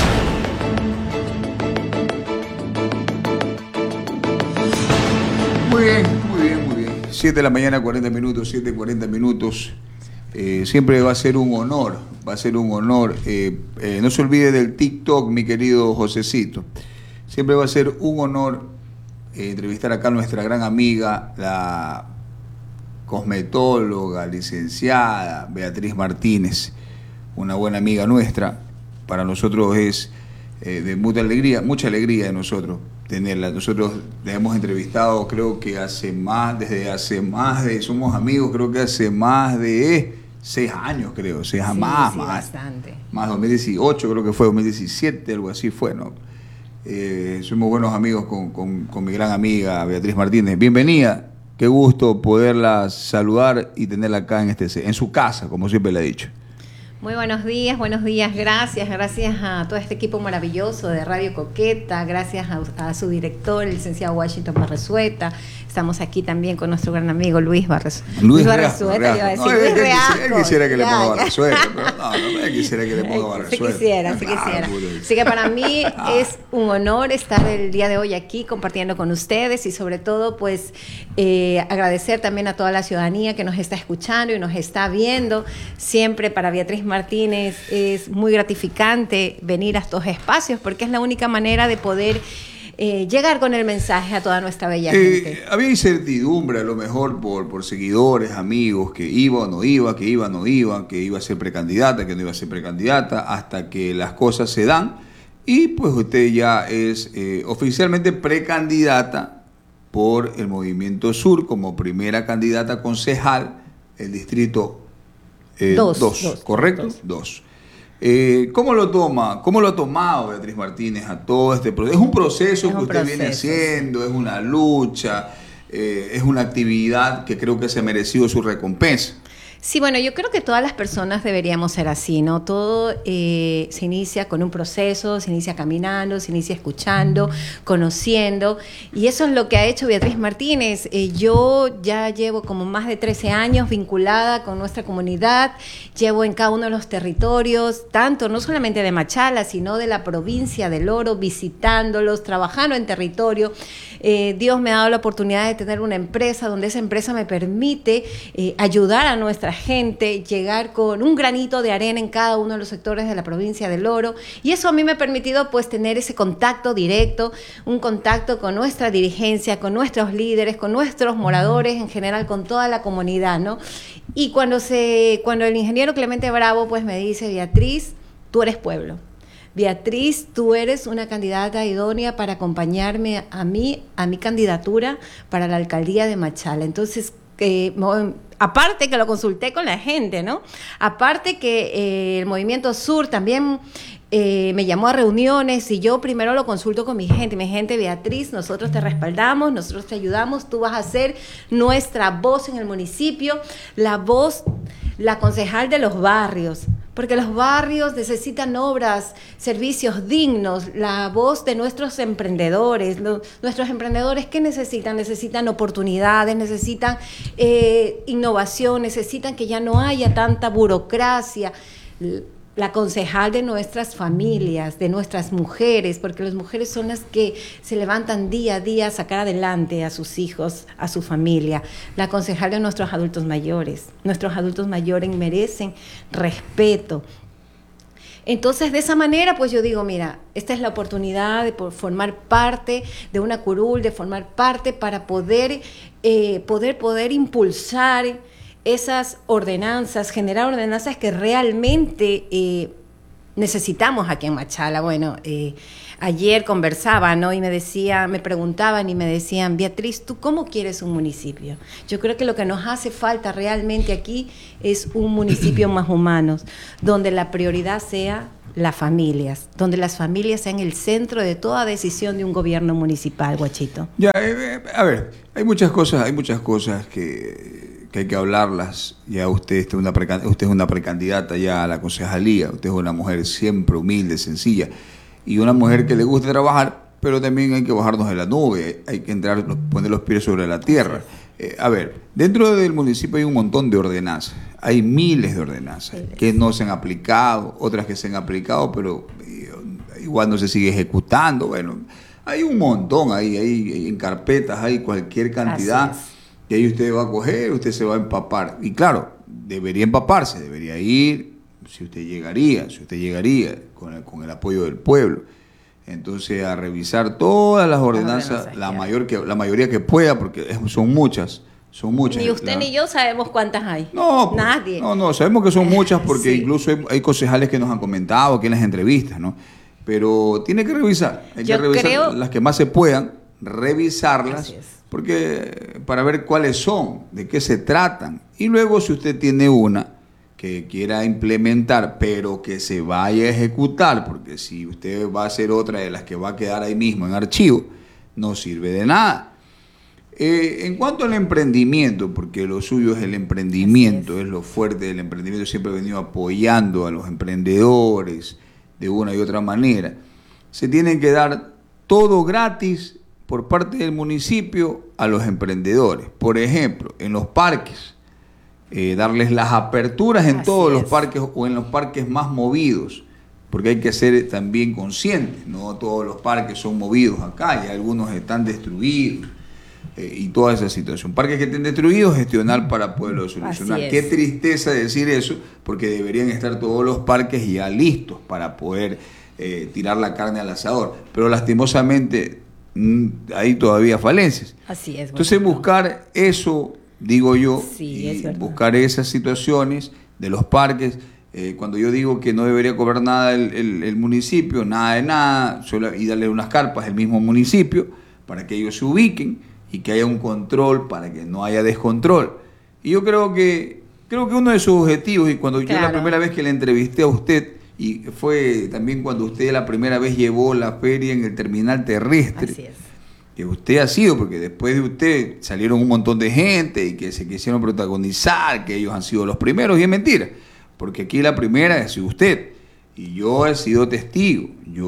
Muy bien, muy bien, muy bien. 7 de la mañana, 40 minutos, 7:40 minutos. Siempre va a ser un honor, No se olvide del TikTok, mi querido Josecito. Siempre va a ser un honor entrevistar acá a nuestra gran amiga, la cosmetóloga, licenciada Beatriz Martínez, una buena amiga nuestra. Para nosotros es de mucha alegría de nosotros tenerla. Nosotros la hemos entrevistado, creo que somos amigos, creo que hace más de 6 años, creo, bastante. Más 2018, creo que fue 2017, algo así fue, ¿no? Somos buenos amigos con mi gran amiga Beatriz Martínez. Bienvenida, qué gusto poderla saludar y tenerla acá en su casa, como siempre le he dicho. Muy buenos días, gracias a todo este equipo maravilloso de Radio Coqueta, gracias a su director, el licenciado Washington Barresueta. Estamos aquí también con nuestro gran amigo Luis Barresueta. Luis Barresueta, iba a decir, Luis Reasco. Él quisiera que le ponga Barresueta, pero no quisiera que le ponga Barresueta. Sí quisiera. Así que para mí es un honor estar el día de hoy aquí compartiendo con ustedes y sobre todo pues agradecer también a toda la ciudadanía que nos está escuchando y nos está viendo. Siempre para Beatriz Martínez es muy gratificante venir a estos espacios porque es la única manera de poder llegar con el mensaje a toda nuestra bella gente. Había incertidumbre a lo mejor por seguidores, amigos, que iba o no iba, que iba o no iba, que iba a ser precandidata, que no iba a ser precandidata, hasta que las cosas se dan y pues usted ya es oficialmente precandidata por el Movimiento Sur como primera candidata concejal, el distrito 2, ¿correcto? 2. ¿Cómo lo ha tomado Beatriz Martínez a todo este proceso? Es un proceso que usted viene haciendo, es una lucha, es una actividad que creo que se ha merecido su recompensa. Sí, bueno, yo creo que todas las personas deberíamos ser así, ¿no? Todo se inicia con un proceso, se inicia caminando, se inicia escuchando, conociendo, y eso es lo que ha hecho Beatriz Martínez. Yo ya llevo como más de 13 años vinculada con nuestra comunidad, llevo en cada uno de los territorios, tanto no solamente de Machala, sino de la provincia del Oro, visitándolos, trabajando en territorio. Dios me ha dado la oportunidad de tener una empresa donde esa empresa me permite ayudar a nuestra gente, llegar con un granito de arena en cada uno de los sectores de la provincia del Oro, y eso a mí me ha permitido pues tener ese contacto directo, un contacto con nuestra dirigencia, con nuestros líderes, con nuestros moradores, en general con toda la comunidad, ¿no? Y cuando el ingeniero Clemente Bravo pues me dice: Beatriz, tú eres pueblo. Beatriz, tú eres una candidata idónea para acompañarme a mi candidatura para la alcaldía de Machala. Entonces, aparte que lo consulté con la gente, ¿no? Aparte que el Movimiento Sur también me llamó a reuniones y yo primero lo consulto con mi gente, Beatriz, nosotros te respaldamos, nosotros te ayudamos, tú vas a ser nuestra voz en el municipio, la concejal de los barrios, porque los barrios necesitan obras, servicios dignos, la voz de nuestros emprendedores. Nuestros emprendedores, ¿qué necesitan? Necesitan oportunidades, necesitan innovación, necesitan que ya no haya tanta burocracia. la concejal de nuestras familias, de nuestras mujeres, porque las mujeres son las que se levantan día a día a sacar adelante a sus hijos, a su familia. La concejal de nuestros adultos mayores. Nuestros adultos mayores merecen respeto. Entonces, de esa manera, pues yo digo, mira, esta es la oportunidad de formar parte de una curul, de formar parte para poder impulsar esas ordenanzas, generar ordenanzas que realmente necesitamos aquí en Machala. Bueno, ayer conversaba, ¿no? Y me preguntaban y me decían, Beatriz, ¿tú cómo quieres un municipio? Yo creo que lo que nos hace falta realmente aquí es un municipio más humano, donde la prioridad sea las familias, donde las familias sean el centro de toda decisión de un gobierno municipal, Guachito. Ya, a ver, hay muchas cosas que hay que hablarlas. Ya usted es una precandidata ya a la concejalía, usted es una mujer siempre humilde, sencilla, y una mujer que le gusta trabajar, pero también hay que bajarnos de la nube, hay que poner los pies sobre la tierra. A ver, dentro del municipio hay un montón de ordenanzas, hay miles de ordenanzas que no se han aplicado, otras que se han aplicado, pero igual no se sigue ejecutando. Bueno, hay un montón ahí en carpetas, hay cualquier cantidad. Y ahí usted va a coger, usted se va a empapar. Y claro, debería empaparse, debería ir, si usted llegaría con el apoyo del pueblo. Entonces, a revisar todas las ordenanzas, la mayoría que pueda, porque son muchas. Ni usted ni yo sabemos cuántas hay. No, nadie. No, sabemos que son muchas, porque incluso hay concejales que nos han comentado aquí en las entrevistas, ¿no? Pero tiene que revisar, las que más se puedan, revisarlas, porque para ver cuáles son, de qué se tratan. Y luego, si usted tiene una que quiera implementar, pero que se vaya a ejecutar, porque si usted va a hacer otra de las que va a quedar ahí mismo en archivo, no sirve de nada. En cuanto al emprendimiento, porque lo suyo es el emprendimiento, es lo fuerte del emprendimiento, siempre he venido apoyando a los emprendedores de una y otra manera. Se tiene que dar todo gratis por parte del municipio a los emprendedores. Por ejemplo, en los parques, darles las aperturas en todos los parques o en los parques más movidos, porque hay que ser también conscientes, no todos los parques son movidos acá, y algunos están destruidos, y toda esa situación. Parques que estén destruidos, gestionar para poderlo solucionar. Qué tristeza decir eso, porque deberían estar todos los parques ya listos para poder tirar la carne al asador, pero lastimosamente hay todavía falencias. Así es. Entonces buscar eso, digo yo, y buscar esas situaciones de los parques. Cuando yo digo que no debería cobrar nada el municipio, nada de nada, y darle unas carpas al mismo municipio para que ellos se ubiquen y que haya un control para que no haya descontrol. Y yo creo que uno de sus objetivos, y cuando yo la primera vez que le entrevisté a usted, y fue también cuando usted la primera vez llevó la feria en el terminal terrestre, así es, que usted ha sido, porque después de usted salieron un montón de gente y que se quisieron protagonizar, que ellos han sido los primeros, y es mentira, porque aquí la primera ha sido usted, y yo he sido testigo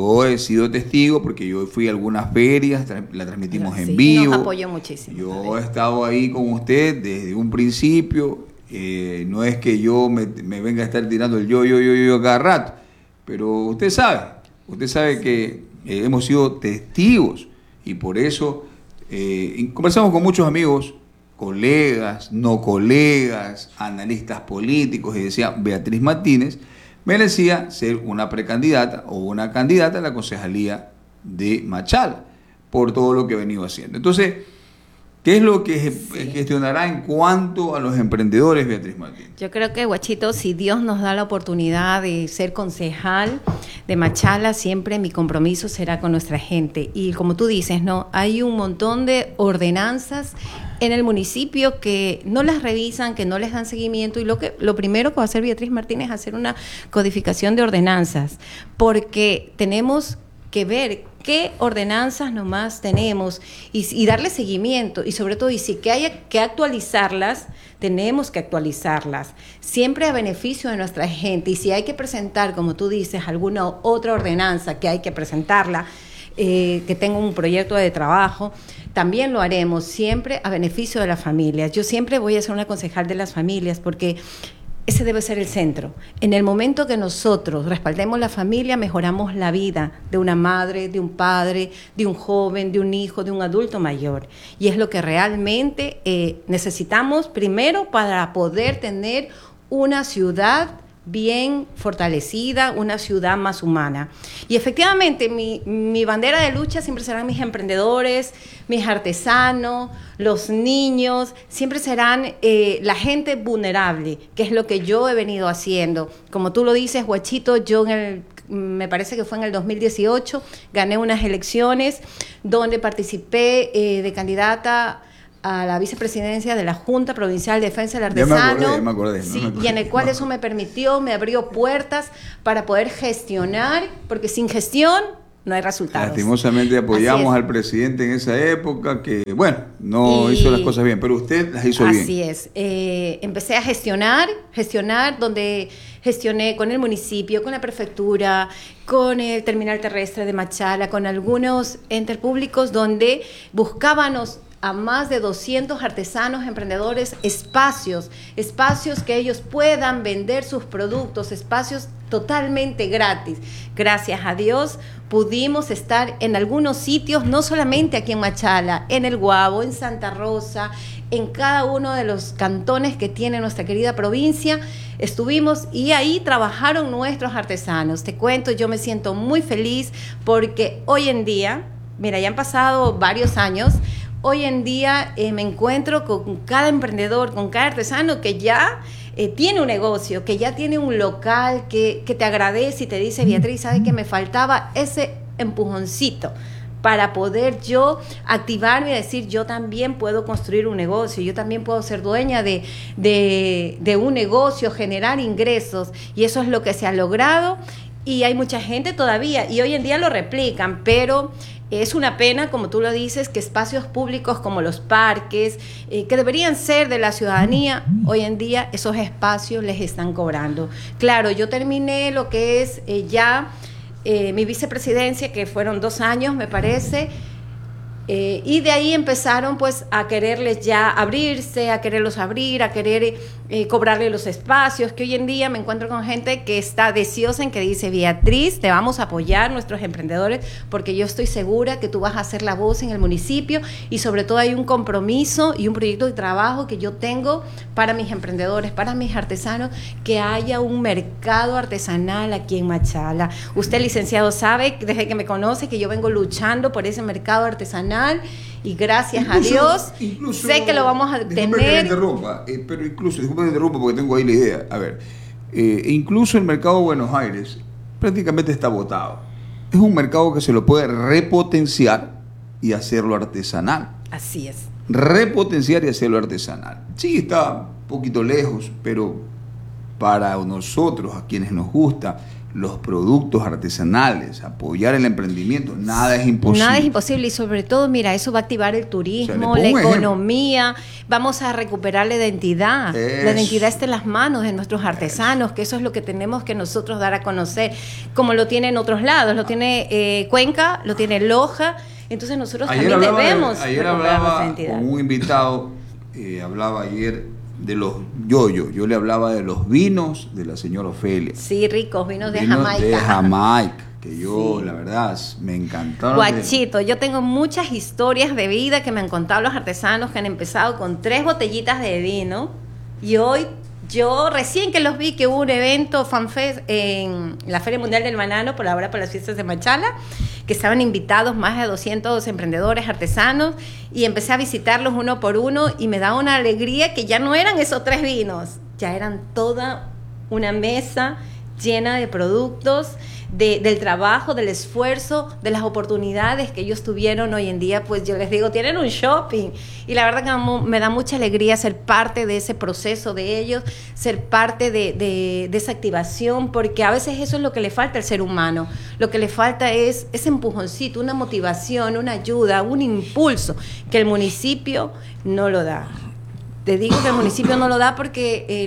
porque yo fui a algunas ferias, la transmitimos en vivo. Nos apoyó muchísimo. Yo he estado ahí con usted desde un principio, no es que yo me venga a estar tirando el yo cada rato, pero usted sabe que hemos sido testigos, y por eso conversamos con muchos amigos, colegas, no colegas, analistas políticos, y decía, Beatriz Martínez merecía ser una precandidata o una candidata a la concejalía de Machala por todo lo que ha venido haciendo. Entonces, ¿qué es lo que gestionará en cuanto a los emprendedores, Beatriz Martínez? Yo creo que, Guachito, si Dios nos da la oportunidad de ser concejal de Machala, siempre mi compromiso será con nuestra gente. Y como tú dices, ¿no? Hay un montón de ordenanzas en el municipio que no las revisan, que no les dan seguimiento, y lo primero que va a hacer Beatriz Martínez es hacer una codificación de ordenanzas, porque tenemos que ver qué ordenanzas nomás tenemos y darle seguimiento, y sobre todo, y si que haya que actualizarlas, tenemos que actualizarlas, siempre a beneficio de nuestra gente. Y si hay que presentar, como tú dices, alguna otra ordenanza que hay que presentarla, que tenga un proyecto de trabajo, también lo haremos, siempre a beneficio de las familias. Yo siempre voy a ser una concejal de las familias, porque ese debe ser el centro. En el momento que nosotros respaldemos la familia, mejoramos la vida de una madre, de un padre, de un joven, de un hijo, de un adulto mayor. Y es lo que realmente necesitamos primero para poder tener una ciudad bien fortalecida, una ciudad más humana. Y efectivamente, mi bandera de lucha siempre serán mis emprendedores, mis artesanos, los niños, siempre serán la gente vulnerable, que es lo que yo he venido haciendo. Como tú lo dices, Guachito, yo me parece que fue en el 2018, gané unas elecciones donde participé de candidata a la vicepresidencia de la Junta Provincial de Defensa del Artesano. Ya me acordé. Sí, y en el cual eso me permitió, me abrió puertas para poder gestionar, porque sin gestión no hay resultados. Lastimosamente apoyamos al presidente en esa época que, bueno, no hizo las cosas bien, pero usted las hizo bien. Así es. Empecé a gestionar donde gestioné con el municipio, con la prefectura, con el terminal terrestre de Machala, con algunos entes públicos donde buscábamos a más de 200 artesanos, emprendedores, espacios que ellos puedan vender sus productos, espacios totalmente gratis. Gracias a Dios pudimos estar en algunos sitios, no solamente aquí en Machala, en El Guabo, en Santa Rosa, en cada uno de los cantones que tiene nuestra querida provincia, estuvimos y ahí trabajaron nuestros artesanos. Te cuento, yo me siento muy feliz porque hoy en día, mira, ya han pasado varios años. Hoy en día me encuentro con cada emprendedor, con cada artesano que ya tiene un negocio, que ya tiene un local, que te agradece y te dice, Beatriz, ¿sabes que me faltaba ese empujoncito para poder yo activarme y decir, yo también puedo construir un negocio, yo también puedo ser dueña de un negocio, generar ingresos? Y eso es lo que se ha logrado y hay mucha gente todavía y hoy en día lo replican, pero es una pena, como tú lo dices, que espacios públicos como los parques, que deberían ser de la ciudadanía, hoy en día esos espacios les están cobrando. Claro, yo terminé lo que es mi vicepresidencia, que fueron 2 años, me parece, y de ahí empezaron pues a quererles ya abrirse, a quererlos abrir, a querer cobrarle los espacios, que hoy en día me encuentro con gente que está deseosa en que dice, Beatriz, te vamos a apoyar nuestros emprendedores porque yo estoy segura que tú vas a ser la voz en el municipio y sobre todo hay un compromiso y un proyecto de trabajo que yo tengo para mis emprendedores, para mis artesanos, que haya un mercado artesanal aquí en Machala. Usted, licenciado, sabe desde que me conoce que yo vengo luchando por ese mercado artesanal y gracias a Dios sé que lo vamos a tener. Disculpe que me interrumpa, pero incluso, disculpe que me interrumpa porque tengo ahí la idea. A ver, incluso el mercado de Buenos Aires prácticamente está botado. Es un mercado que se lo puede repotenciar y hacerlo artesanal. Así es. Repotenciar y hacerlo artesanal. Sí, está un poquito lejos, pero para nosotros, a quienes nos gusta los productos artesanales, apoyar el emprendimiento, nada es imposible. Nada es imposible y sobre todo, mira, eso va a activar el turismo, la economía, vamos a recuperar la identidad. La identidad está en las manos de nuestros artesanos, que eso es lo que tenemos que nosotros dar a conocer, como lo tiene en otros lados, lo tiene Cuenca, lo tiene Loja, entonces nosotros también debemos recuperar nuestra identidad. Con un invitado, hablaba ayer de los yo le hablaba de los vinos de la señora Ofelia. Sí, ricos vinos de Jamaica. De Jamaica, que yo, la verdad, me encantaron. Guachito, yo tengo muchas historias de vida que me han contado los artesanos que han empezado con 3 botellitas de vino y hoy, yo recién que los vi que hubo un evento FanFest en la Feria Mundial del Banano, por ahora por las fiestas de Machala, que estaban invitados más de 200 emprendedores artesanos y empecé a visitarlos uno por uno y me daba una alegría que ya no eran esos 3 vinos, ya eran toda una mesa llena de productos, del trabajo, del esfuerzo, de las oportunidades que ellos tuvieron hoy en día. Pues yo les digo, tienen un shopping y la verdad que me da mucha alegría ser parte de ese proceso de ellos, ser parte de esa activación, porque a veces eso es lo que le falta al ser humano, lo que le falta es ese empujoncito, una motivación, una ayuda, un impulso que el municipio no lo da. Te digo que el municipio no lo da porque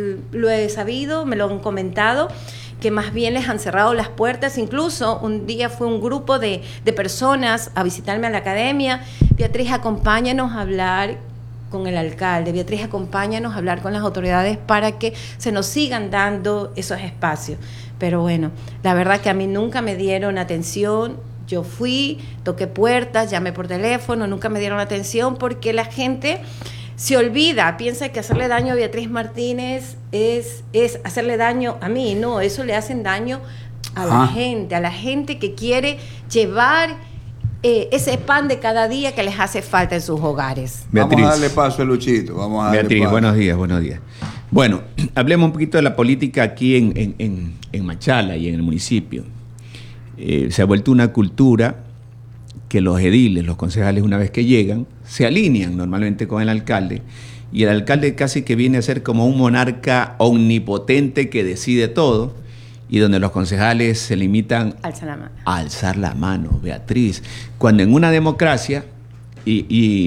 lo he sabido, me lo han comentado, que más bien les han cerrado las puertas. Incluso un día fue un grupo de personas a visitarme a la academia. Beatriz, acompáñanos a hablar con el alcalde. Beatriz, acompáñanos a hablar con las autoridades para que se nos sigan dando esos espacios. Pero bueno, la verdad que a mí nunca me dieron atención. Yo fui, toqué puertas, llamé por teléfono, nunca me dieron atención porque la gente se olvida, piensa que hacerle daño a Beatriz Martínez es hacerle daño a mí. No, eso le hacen daño a la gente que quiere llevar ese pan de cada día que les hace falta en sus hogares. Beatriz. Vamos a darle paso a Luchito. Beatriz, buenos días. Bueno, hablemos un poquito de la política aquí en Machala y en el municipio. Se ha vuelto una cultura que los ediles, los concejales, una vez que llegan, se alinean normalmente con el alcalde, y el alcalde casi que viene a ser como un monarca omnipotente que decide todo, y donde los concejales se limitan a alzar la mano, Beatriz, cuando en una democracia y